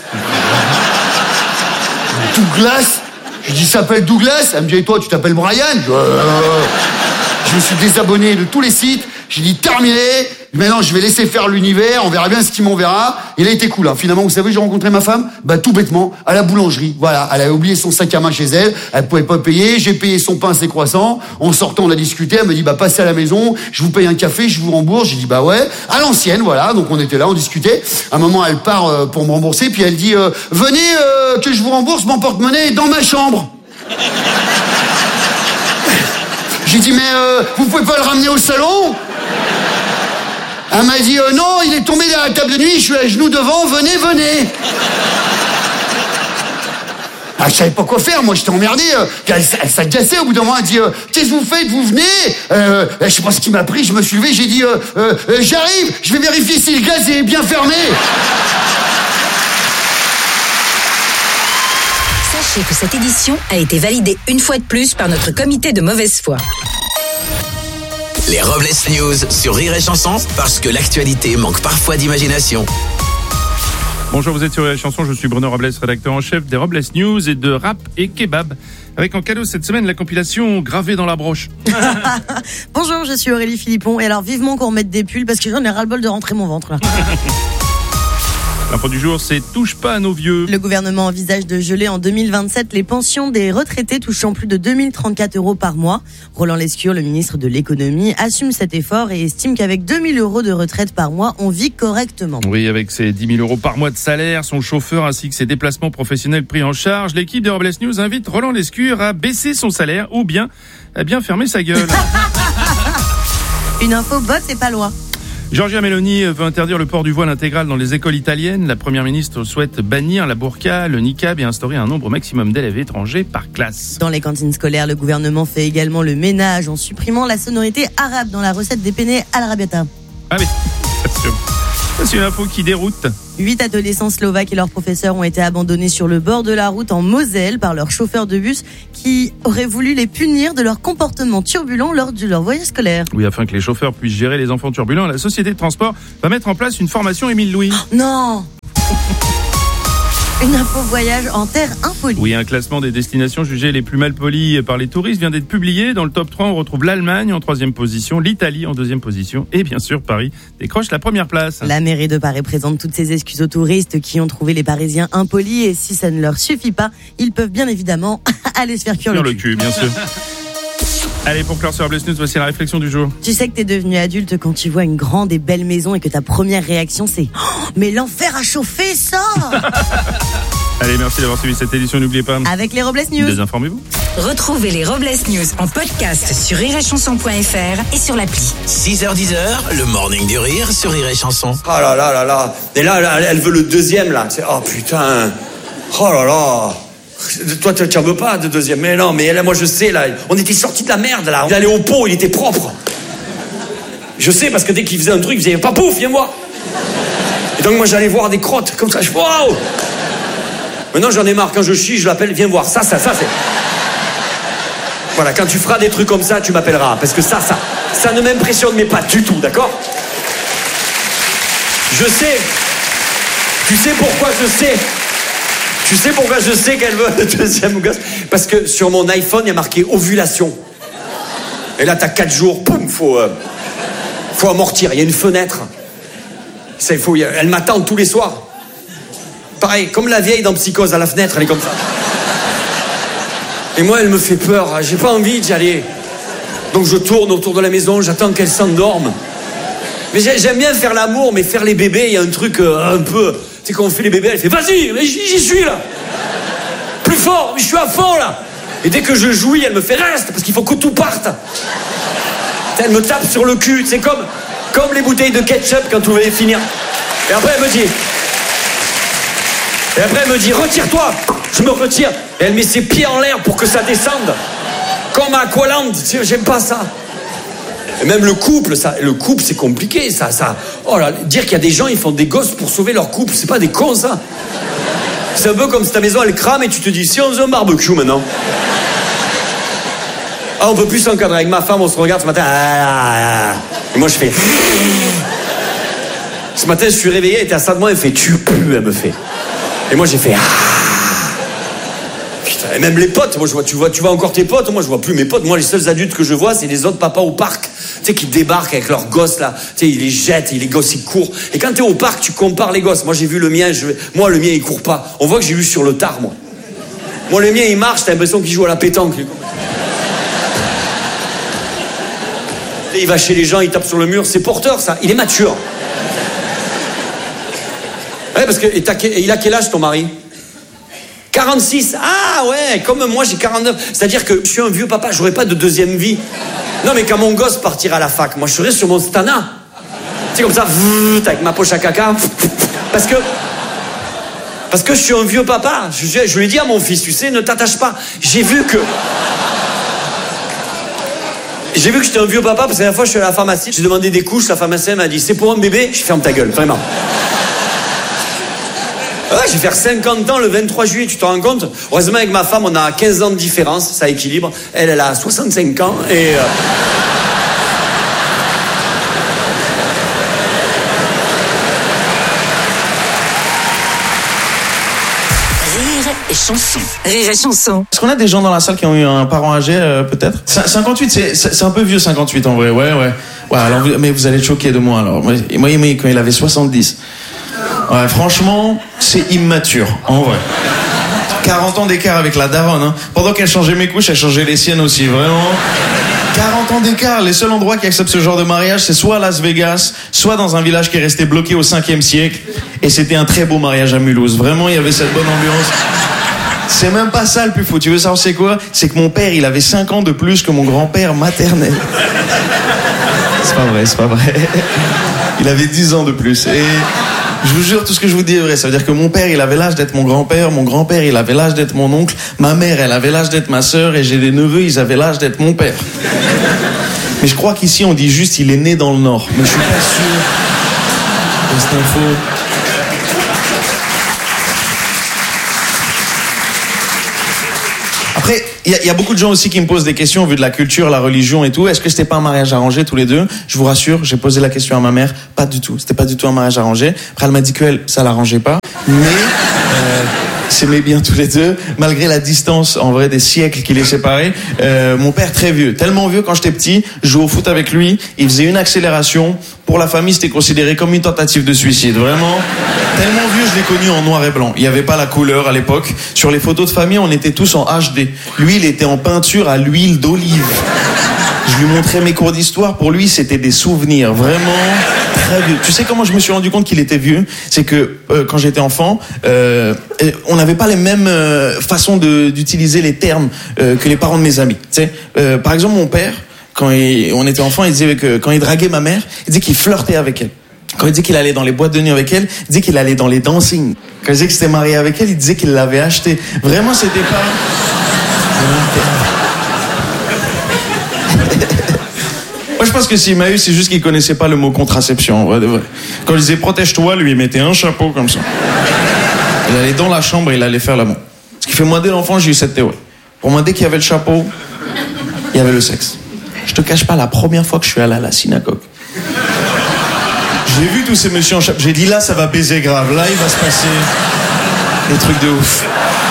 Douglas? Je lui dis, ça s'appelle Douglas? Elle me dit, et toi, tu t'appelles Brian? Je, euh... je me suis désabonné de tous les sites. J'ai dit, terminé. Maintenant, je vais laisser faire l'univers. On verra bien ce qu'il m'enverra. Il a été cool. Hein. Finalement, vous savez, j'ai rencontré ma femme, bah tout bêtement, à la boulangerie. Voilà, elle avait oublié son sac à main chez elle. Elle pouvait pas payer. J'ai payé son pain, ses croissants. En sortant, on a discuté. Elle me dit, bah passez à la maison. Je vous paye un café, je vous rembourse. J'ai dit, bah ouais, à l'ancienne, voilà. Donc on était là, on discutait. À un moment, elle part euh, pour me rembourser, puis elle dit, euh, venez euh, que je vous rembourse mon porte-monnaie est dans ma chambre. J'ai dit, mais euh, vous pouvez pas le ramener au salon? Elle m'a dit, euh, non, il est tombé à la table de nuit, je suis à genoux devant, venez, venez. Ah, je savais pas quoi faire, moi j'étais emmerdé. Euh, elle elle s'agaçait au bout d'un moment, elle dit, euh, qu'est-ce que vous faites, vous venez? euh, Je sais pas ce qui m'a pris, je me suis levé, j'ai dit, euh, euh, euh, j'arrive, je vais vérifier si le gaz est bien fermé. Sachez que cette édition a été validée une fois de plus par notre comité de mauvaise foi. Les Robles News sur Rire et Chanson, parce que l'actualité manque parfois d'imagination. Bonjour, vous êtes sur Rire et Chanson, je suis Bruno Robles, rédacteur en chef des Robles News et de Rap et Kebab. Avec en cadeau cette semaine la compilation Gravée dans la broche. Bonjour, je suis Aurélie Philippon et alors vivement qu'on remette des pulls parce que j'en ai ras-le-bol de rentrer mon ventre là. L'info du jour, c'est touche pas à nos vieux. Le gouvernement envisage de geler en deux mille vingt-sept les pensions des retraités touchant plus de deux mille trente-quatre euros par mois. Roland Lescure, le ministre de l'économie, assume cet effort et estime qu'avec deux mille euros de retraite par mois, on vit correctement. Oui, avec ses dix mille euros par mois de salaire, son chauffeur ainsi que ses déplacements professionnels pris en charge, l'équipe des Robles News invite Roland Lescure à baisser son salaire ou bien à bien fermer sa gueule. Une info botte et pas loin. Giorgia Meloni veut interdire le port du voile intégral dans les écoles italiennes. La première ministre souhaite bannir la burqa, le niqab et instaurer un nombre maximum d'élèves étrangers par classe. Dans les cantines scolaires, le gouvernement fait également le ménage en supprimant la sonorité arabe dans la recette des penne all'arrabbiata. Ah oui, c'est une info qui déroute. Huit adolescents slovaques et leurs professeurs ont été abandonnés sur le bord de la route en Moselle par leur chauffeur de bus qui aurait voulu les punir de leur comportement turbulent lors de leur voyage scolaire. Oui, afin que les chauffeurs puissent gérer les enfants turbulents, la société de transport va mettre en place une formation Émile Louis. Oh, non. Une info voyage en terre impolie. Oui, un classement des destinations jugées les plus mal polies par les touristes vient d'être publié. Dans le top trois, on retrouve l'Allemagne en troisième position, l'Italie en deuxième position et bien sûr Paris décroche la première place. La mairie de Paris présente toutes ses excuses aux touristes qui ont trouvé les Parisiens impolis et si ça ne leur suffit pas, ils peuvent bien évidemment aller se faire cuire le, le cul. bien sûr. Allez, pour clore sur Robles News, voici la réflexion du jour. Tu sais que t'es devenu adulte quand tu vois une grande et belle maison et que ta première réaction c'est oh, « Mais l'enfer a chauffé ça !» Allez, merci d'avoir suivi cette édition. N'oubliez pas, avec les Robles News, désinformez-vous. Retrouvez les Robles News en podcast sur rire et chanson point f r et sur l'appli. six heures dix, le morning du rire sur Rire et Chanson. Oh là là là là. Et là, là elle veut le deuxième là. Oh putain. Oh là là. Toi, tu n'en veux pas de deuxième. Mais non, mais là, moi je sais là. On était sortis de la merde là. Il allait au pot, il était propre. Je sais parce que dès qu'il faisait un truc, il faisait pas pouf, viens voir. Et donc moi j'allais voir des crottes comme ça. Je waouh. Maintenant j'en ai marre, quand je chie, je l'appelle, viens voir. Ça, ça, ça, c'est. Voilà, quand tu feras des trucs comme ça, tu m'appelleras. Parce que ça, ça, ça ne m'impressionne mais pas du tout, d'accord? Je sais. Tu sais pourquoi je sais? Tu sais pourquoi je sais qu'elle veut le deuxième gosse? Parce que sur mon iPhone, il y a marqué ovulation. Et là, t'as quatre jours, poum, faut, euh, faut amortir. Il y a une fenêtre. Ça, il faut, elle m'attend tous les soirs. Pareil, comme la vieille dans Psychose, à la fenêtre, elle est comme ça. Et moi, elle me fait peur. J'ai pas envie d'y aller. Donc je tourne autour de la maison, j'attends qu'elle s'endorme. Mais j'aime bien faire l'amour, mais faire les bébés, il y a un truc euh, un peu... Tu sais, quand on fait les bébés, elle fait « Vas-y, j'y suis, là !» Plus fort, je suis à fond, là. Et dès que je jouis, elle me fait « Reste, parce qu'il faut que tout parte !» Elle me tape sur le cul, c'est comme, comme les bouteilles de ketchup quand tout va finir. Et après, elle me dit... Et après, elle me dit, retire-toi. Je me retire. Et elle met ses pieds en l'air pour que ça descende. Comme à Aqualand. J'aime pas ça. Et même le couple, ça, le couple, c'est compliqué, ça, ça. Oh là, dire qu'il y a des gens, ils font des gosses pour sauver leur couple, c'est pas des cons, ça. C'est un peu comme si ta maison, elle crame et tu te dis, si on faisait un barbecue maintenant. Ah, on peut plus s'encadrer. Avec ma femme, on se regarde ce matin. Et moi, je fais. Ce matin, je suis réveillé, elle était à ça de moi, elle fait, tu pues, elle me fait. Et moi j'ai fait ah. Putain, et même les potes, moi je vois, tu vois, tu vois encore tes potes, moi je vois plus mes potes. Moi les seuls adultes que je vois, c'est les autres papas au parc, tu sais, qui débarquent avec leurs gosses là, tu sais, ils les jettent, et les gosses ils courent. Et quand t'es au parc, tu compares les gosses. Moi j'ai vu le mien, je... moi le mien il court pas. On voit que j'ai vu sur le tard, moi. Moi le mien il marche, t'as l'impression qu'il joue à la pétanque. Il va chez les gens, il tape sur le mur, c'est porteur ça. Il est mature. Ouais, parce que et t'as, il a quel âge ton mari? quarante-six. Ah ouais, comme moi j'ai quarante-neuf. C'est-à-dire que je suis un vieux papa, j'aurais pas de deuxième vie. Non mais quand mon gosse partira à la fac, moi je serai sur mon stana. C'est comme ça, avec ma poche à caca. Parce que parce que je suis un vieux papa. Je, je lui ai dit à mon fils, tu sais, ne t'attache pas. J'ai vu que J'ai vu que j'étais un vieux papa parce que la dernière fois je suis à la pharmacie, j'ai demandé des couches, la pharmacienne m'a dit c'est pour un bébé. Je ferme ta gueule, vraiment. Ouais, je vais faire cinquante ans le vingt-trois juillet, tu te rends compte? Heureusement, avec ma femme, on a quinze ans de différence, ça équilibre. Elle, elle a soixante-cinq ans et... Euh... Rire et chanson. Rire et chanson. Est-ce qu'on a des gens dans la salle qui ont eu un parent âgé, euh, peut-être? cinquante-huit, c'est, c'est un peu vieux, cinquante-huit, en vrai, ouais, ouais. Ouais, alors, mais vous allez être choqués de moi, alors. Moi, moi, quand il avait soixante-dix... Ouais, franchement, c'est immature, en vrai. quarante ans d'écart avec la daronne, hein. Pendant qu'elle changeait mes couches, elle changeait les siennes aussi, vraiment. quarante ans d'écart, les seuls endroits qui acceptent ce genre de mariage, c'est soit à Las Vegas, soit dans un village qui est resté bloqué au cinquième siècle. Et c'était un très beau mariage à Mulhouse. Vraiment, il y avait cette bonne ambiance. C'est même pas ça le plus fou. Tu veux savoir c'est quoi? C'est que mon père, il avait cinq ans de plus que mon grand-père maternel. C'est pas vrai, c'est pas vrai. Il avait dix ans de plus. Et je vous jure, tout ce que je vous dis est vrai. Ça veut dire que mon père, il avait l'âge d'être mon grand-père. Mon grand-père, il avait l'âge d'être mon oncle. Ma mère, elle avait l'âge d'être ma sœur. Et j'ai des neveux, ils avaient l'âge d'être mon père. Mais je crois qu'ici, on dit juste, il est né dans le Nord. Mais je suis pas sûr de cette info. Après, il y, y a beaucoup de gens aussi qui me posent des questions vu de la culture, la religion et tout. Est-ce que c'était pas un mariage arrangé tous les deux? Je vous rassure, j'ai posé la question à ma mère. Pas du tout. C'était pas du tout un mariage arrangé. Après, elle m'a dit qu'elle, ça l'arrangeait pas. Mais euh, s'aimaient bien tous les deux, malgré la distance, en vrai, des siècles qui les séparaient. Euh, mon père, très vieux. Tellement vieux, quand j'étais petit, je jouais au foot avec lui. Il faisait une accélération. Pour la famille, c'était considéré comme une tentative de suicide. Vraiment. Tellement vieux, je l'ai connu en noir et blanc. Il n'y avait pas la couleur à l'époque. Sur les photos de famille, on était tous en H D. Lui, il était en peinture à l'huile d'olive. Je lui montrais mes cours d'histoire. Pour lui, c'était des souvenirs. Vraiment très vieux. Tu sais comment je me suis rendu compte qu'il était vieux? C'est que euh, quand j'étais enfant, euh, on n'avait pas les mêmes euh, façons de, d'utiliser les termes euh, que les parents de mes amis. Tu sais, euh, par exemple, mon père, quand il, on était enfant, il disait que quand il draguait ma mère, il disait qu'il flirtait avec elle. Quand il disait qu'il allait dans les boîtes de nuit avec elle, il disait qu'il allait dans les dancing. Quand il disait qu'il s'était marié avec elle, il disait qu'il l'avait acheté. Vraiment, c'était pas... Moi, je pense que s'il m'a eu, c'est juste qu'il connaissait pas le mot contraception, en vrai de vrai. Quand il disait protège-toi, lui, il mettait un chapeau comme ça. Il allait dans la chambre et il allait faire l'amour. Ce qui fait, moi, dès l'enfant, j'ai eu cette théorie. Pour moi, dès qu'il y avait le chapeau, il y avait le sexe. Je te cache pas, la première fois que je suis allé à la synagogue, j'ai vu tous ces messieurs en chapeau. J'ai dit, là, ça va baiser grave. Là, il va se passer des trucs de ouf.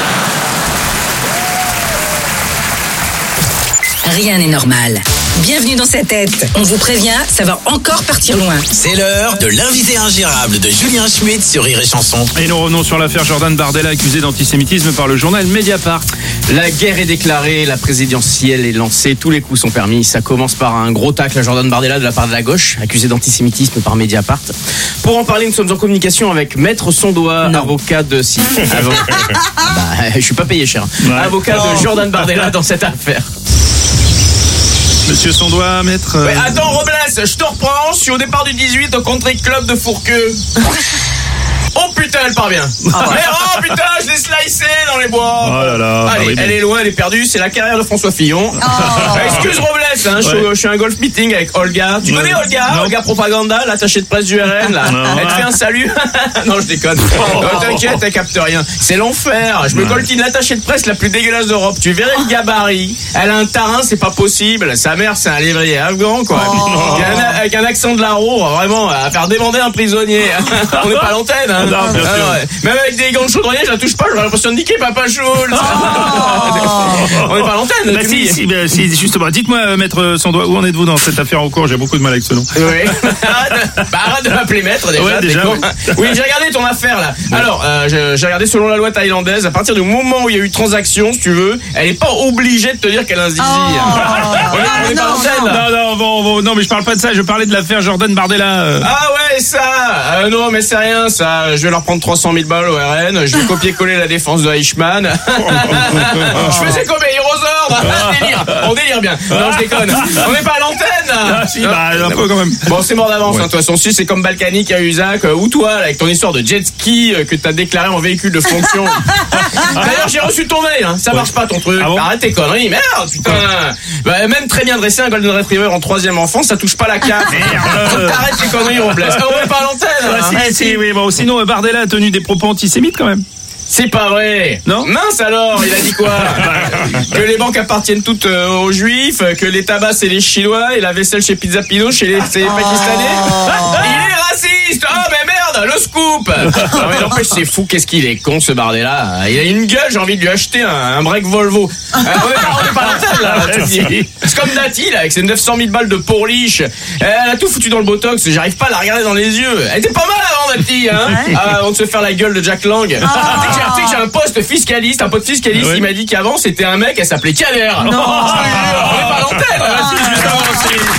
Rien n'est normal. Bienvenue dans sa tête. On vous prévient, ça va encore partir loin. C'est l'heure de l'invité ingérable de Julien Schmitt sur Rire et Chanson. Et nous revenons sur l'affaire Jordan Bardella, accusé d'antisémitisme par le journal Mediapart. La guerre est déclarée, la présidentielle est lancée, tous les coups sont permis. Ça commence par un gros tacle à Jordan Bardella de la part de la gauche, accusé d'antisémitisme par Mediapart. Pour en parler, nous sommes en communication avec Maître Sondois, non. avocat de... Si, avocat... bah, je suis pas payé cher. Ouais. Avocat oh. de Jordan Bardella dans cette affaire. Monsieur Sondois, maître... Euh... Ouais, attends, Robles, je te reprends, je suis au départ du dix-huit au country club de Fourqueux. Oh putain, elle part bien. Ah ouais. Mais oh putain, je l'ai slicé dans les bois. Oh là là. Allez, oui, elle mais... est loin, elle est perdue, c'est la carrière de François Fillon. Oh. Excuse Robles, hein, ouais. je, je suis à un golf meeting avec Olga. Tu connais Olga? Non. Olga Propaganda, l'attachée de presse du R N, là. Non. Elle te fait un salut. Non, je déconne. Oh. Oh, t'inquiète, elle capte rien. C'est l'enfer. Je me ouais. coltine l'attachée de presse la plus dégueulasse d'Europe. Tu verrais le gabarit. Elle a un tarin, c'est pas possible. Sa mère, c'est un lévrier afghan, quoi. Oh. Un, avec un accent de l'Aro, vraiment, à faire demander un prisonnier. On n'est pas à l'antenne, hein. Non, bien sûr. Ah, ouais. Même avec des gants de chaudronnier, je la touche pas, j'aurais l'impression de niquer Papa Schultz. Oh. On est pas à l'antenne. Bah si, si, bah, si, justement. Dites-moi, maître Sondois, où en êtes-vous dans cette affaire en cours? J'ai beaucoup de mal avec ce nom. Oui. Bah arrête de m'appeler maître déjà. Ouais, déjà ouais. Oui, j'ai regardé ton affaire là. Ouais. Alors, euh, j'ai, j'ai regardé selon la loi thaïlandaise, à partir du moment où il y a eu transaction, si tu veux, elle est pas obligée de te dire qu'elle a un zizi. Oh. on est, on est pas à l'antenne. Non, non, bon, bon, non, mais je parle pas de ça. Je parlais de l'affaire Jordan Bardella. Euh. Ah ouais, ça. Euh, non, mais c'est rien, ça. Je vais leur prendre trois cent mille balles au R N. Je vais copier-coller la défense de Eichmann. Je faisais comme Hérosaure. Délire. On délire bien. Non, je déconne. On n'est pas à l'antenne. Ah, si, bah, un peu quand même. Bon, c'est mort d'avance. Ouais. De toute façon, si c'est comme Balkany à Usac, ou toi, là, avec ton histoire de jet ski que t'as déclaré en véhicule de fonction. D'ailleurs, j'ai reçu ton mail. Hein. Ça marche pas ton truc. Ah bon? Arrête tes conneries. Merde, putain. Bah, même très bien dressé, un Golden Retriever en troisième enfant, ça touche pas la carte. Merde. T'arrêtes tes conneries, Robles. On n'est pas à l'antenne. Ouais, hein. si, si, oui, bon, sinon, Bardella a tenu des propos antisémites quand même. C'est pas vrai. Non. Mince alors, il a dit quoi? Que les banques appartiennent toutes euh, aux juifs, que les tabacs c'est les chinois et la vaisselle chez Pizza Pino chez les, c'est les pakistanais. Oh. Il est raciste. Oh mais merde, merde, le scoop. Non mais n'empêche, c'est fou, qu'est-ce qu'il est con ce Bardella. Il a une gueule, j'ai envie de lui acheter un, un break Volvo. Euh, on est pas, on est pas l'antenne là, tu te dis. C'est comme Dati là, avec ses neuf cent mille balles de pourliche. Elle a tout foutu dans le botox, j'arrive pas à la regarder dans les yeux. Elle était pas mal avant Dati, hein. Ouais. Ah, avant de se faire la gueule de Jack Lang. Oh. Tu sais que j'ai- tu sais que j'ai un poste fiscaliste, un pote fiscaliste, ouais. Il m'a dit qu'avant c'était un mec, elle s'appelait Kader. Non, oh, je te jure, on est pas l'antenne. Vas-y, juste avant,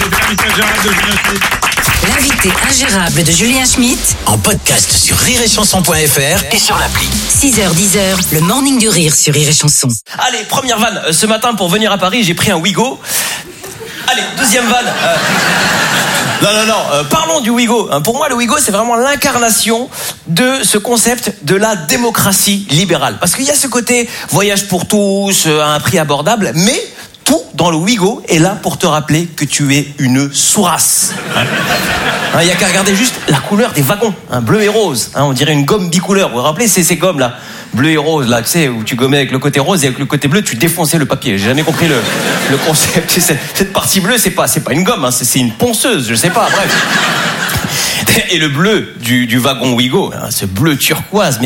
L'invité ingérable de Julien Schmitt En podcast sur rire et chanson point f r et sur l'appli. six heures dix heures, le morning du rire sur Rire et Chanson. Allez, première vanne. Euh, Ce matin, pour venir à Paris, j'ai pris un Ouigo. Allez, deuxième vanne. Euh... Non, non, non. Euh, parlons du Ouigo. Hein, pour moi, le Ouigo, c'est vraiment l'incarnation de ce concept de la démocratie libérale. Parce qu'il y a ce côté voyage pour tous, euh, à un prix abordable, mais tout dans le Ouigo est là pour te rappeler que tu es une sourasse. Hein, il n'y a qu'à regarder juste la couleur des wagons, hein, bleu et rose. Hein, on dirait une gomme bicouleur. Vous vous rappelez, c'est ces gommes là, bleu et rose, là, tu sais, où tu gommais avec le côté rose et avec le côté bleu, tu défonçais le papier. J'ai jamais compris le, le concept. Cette, cette partie bleue, c'est pas, c'est pas une gomme, hein, c'est, c'est une ponceuse, je sais pas, bref. Et le bleu du, du wagon Ouigo, hein, ce bleu turquoise, mais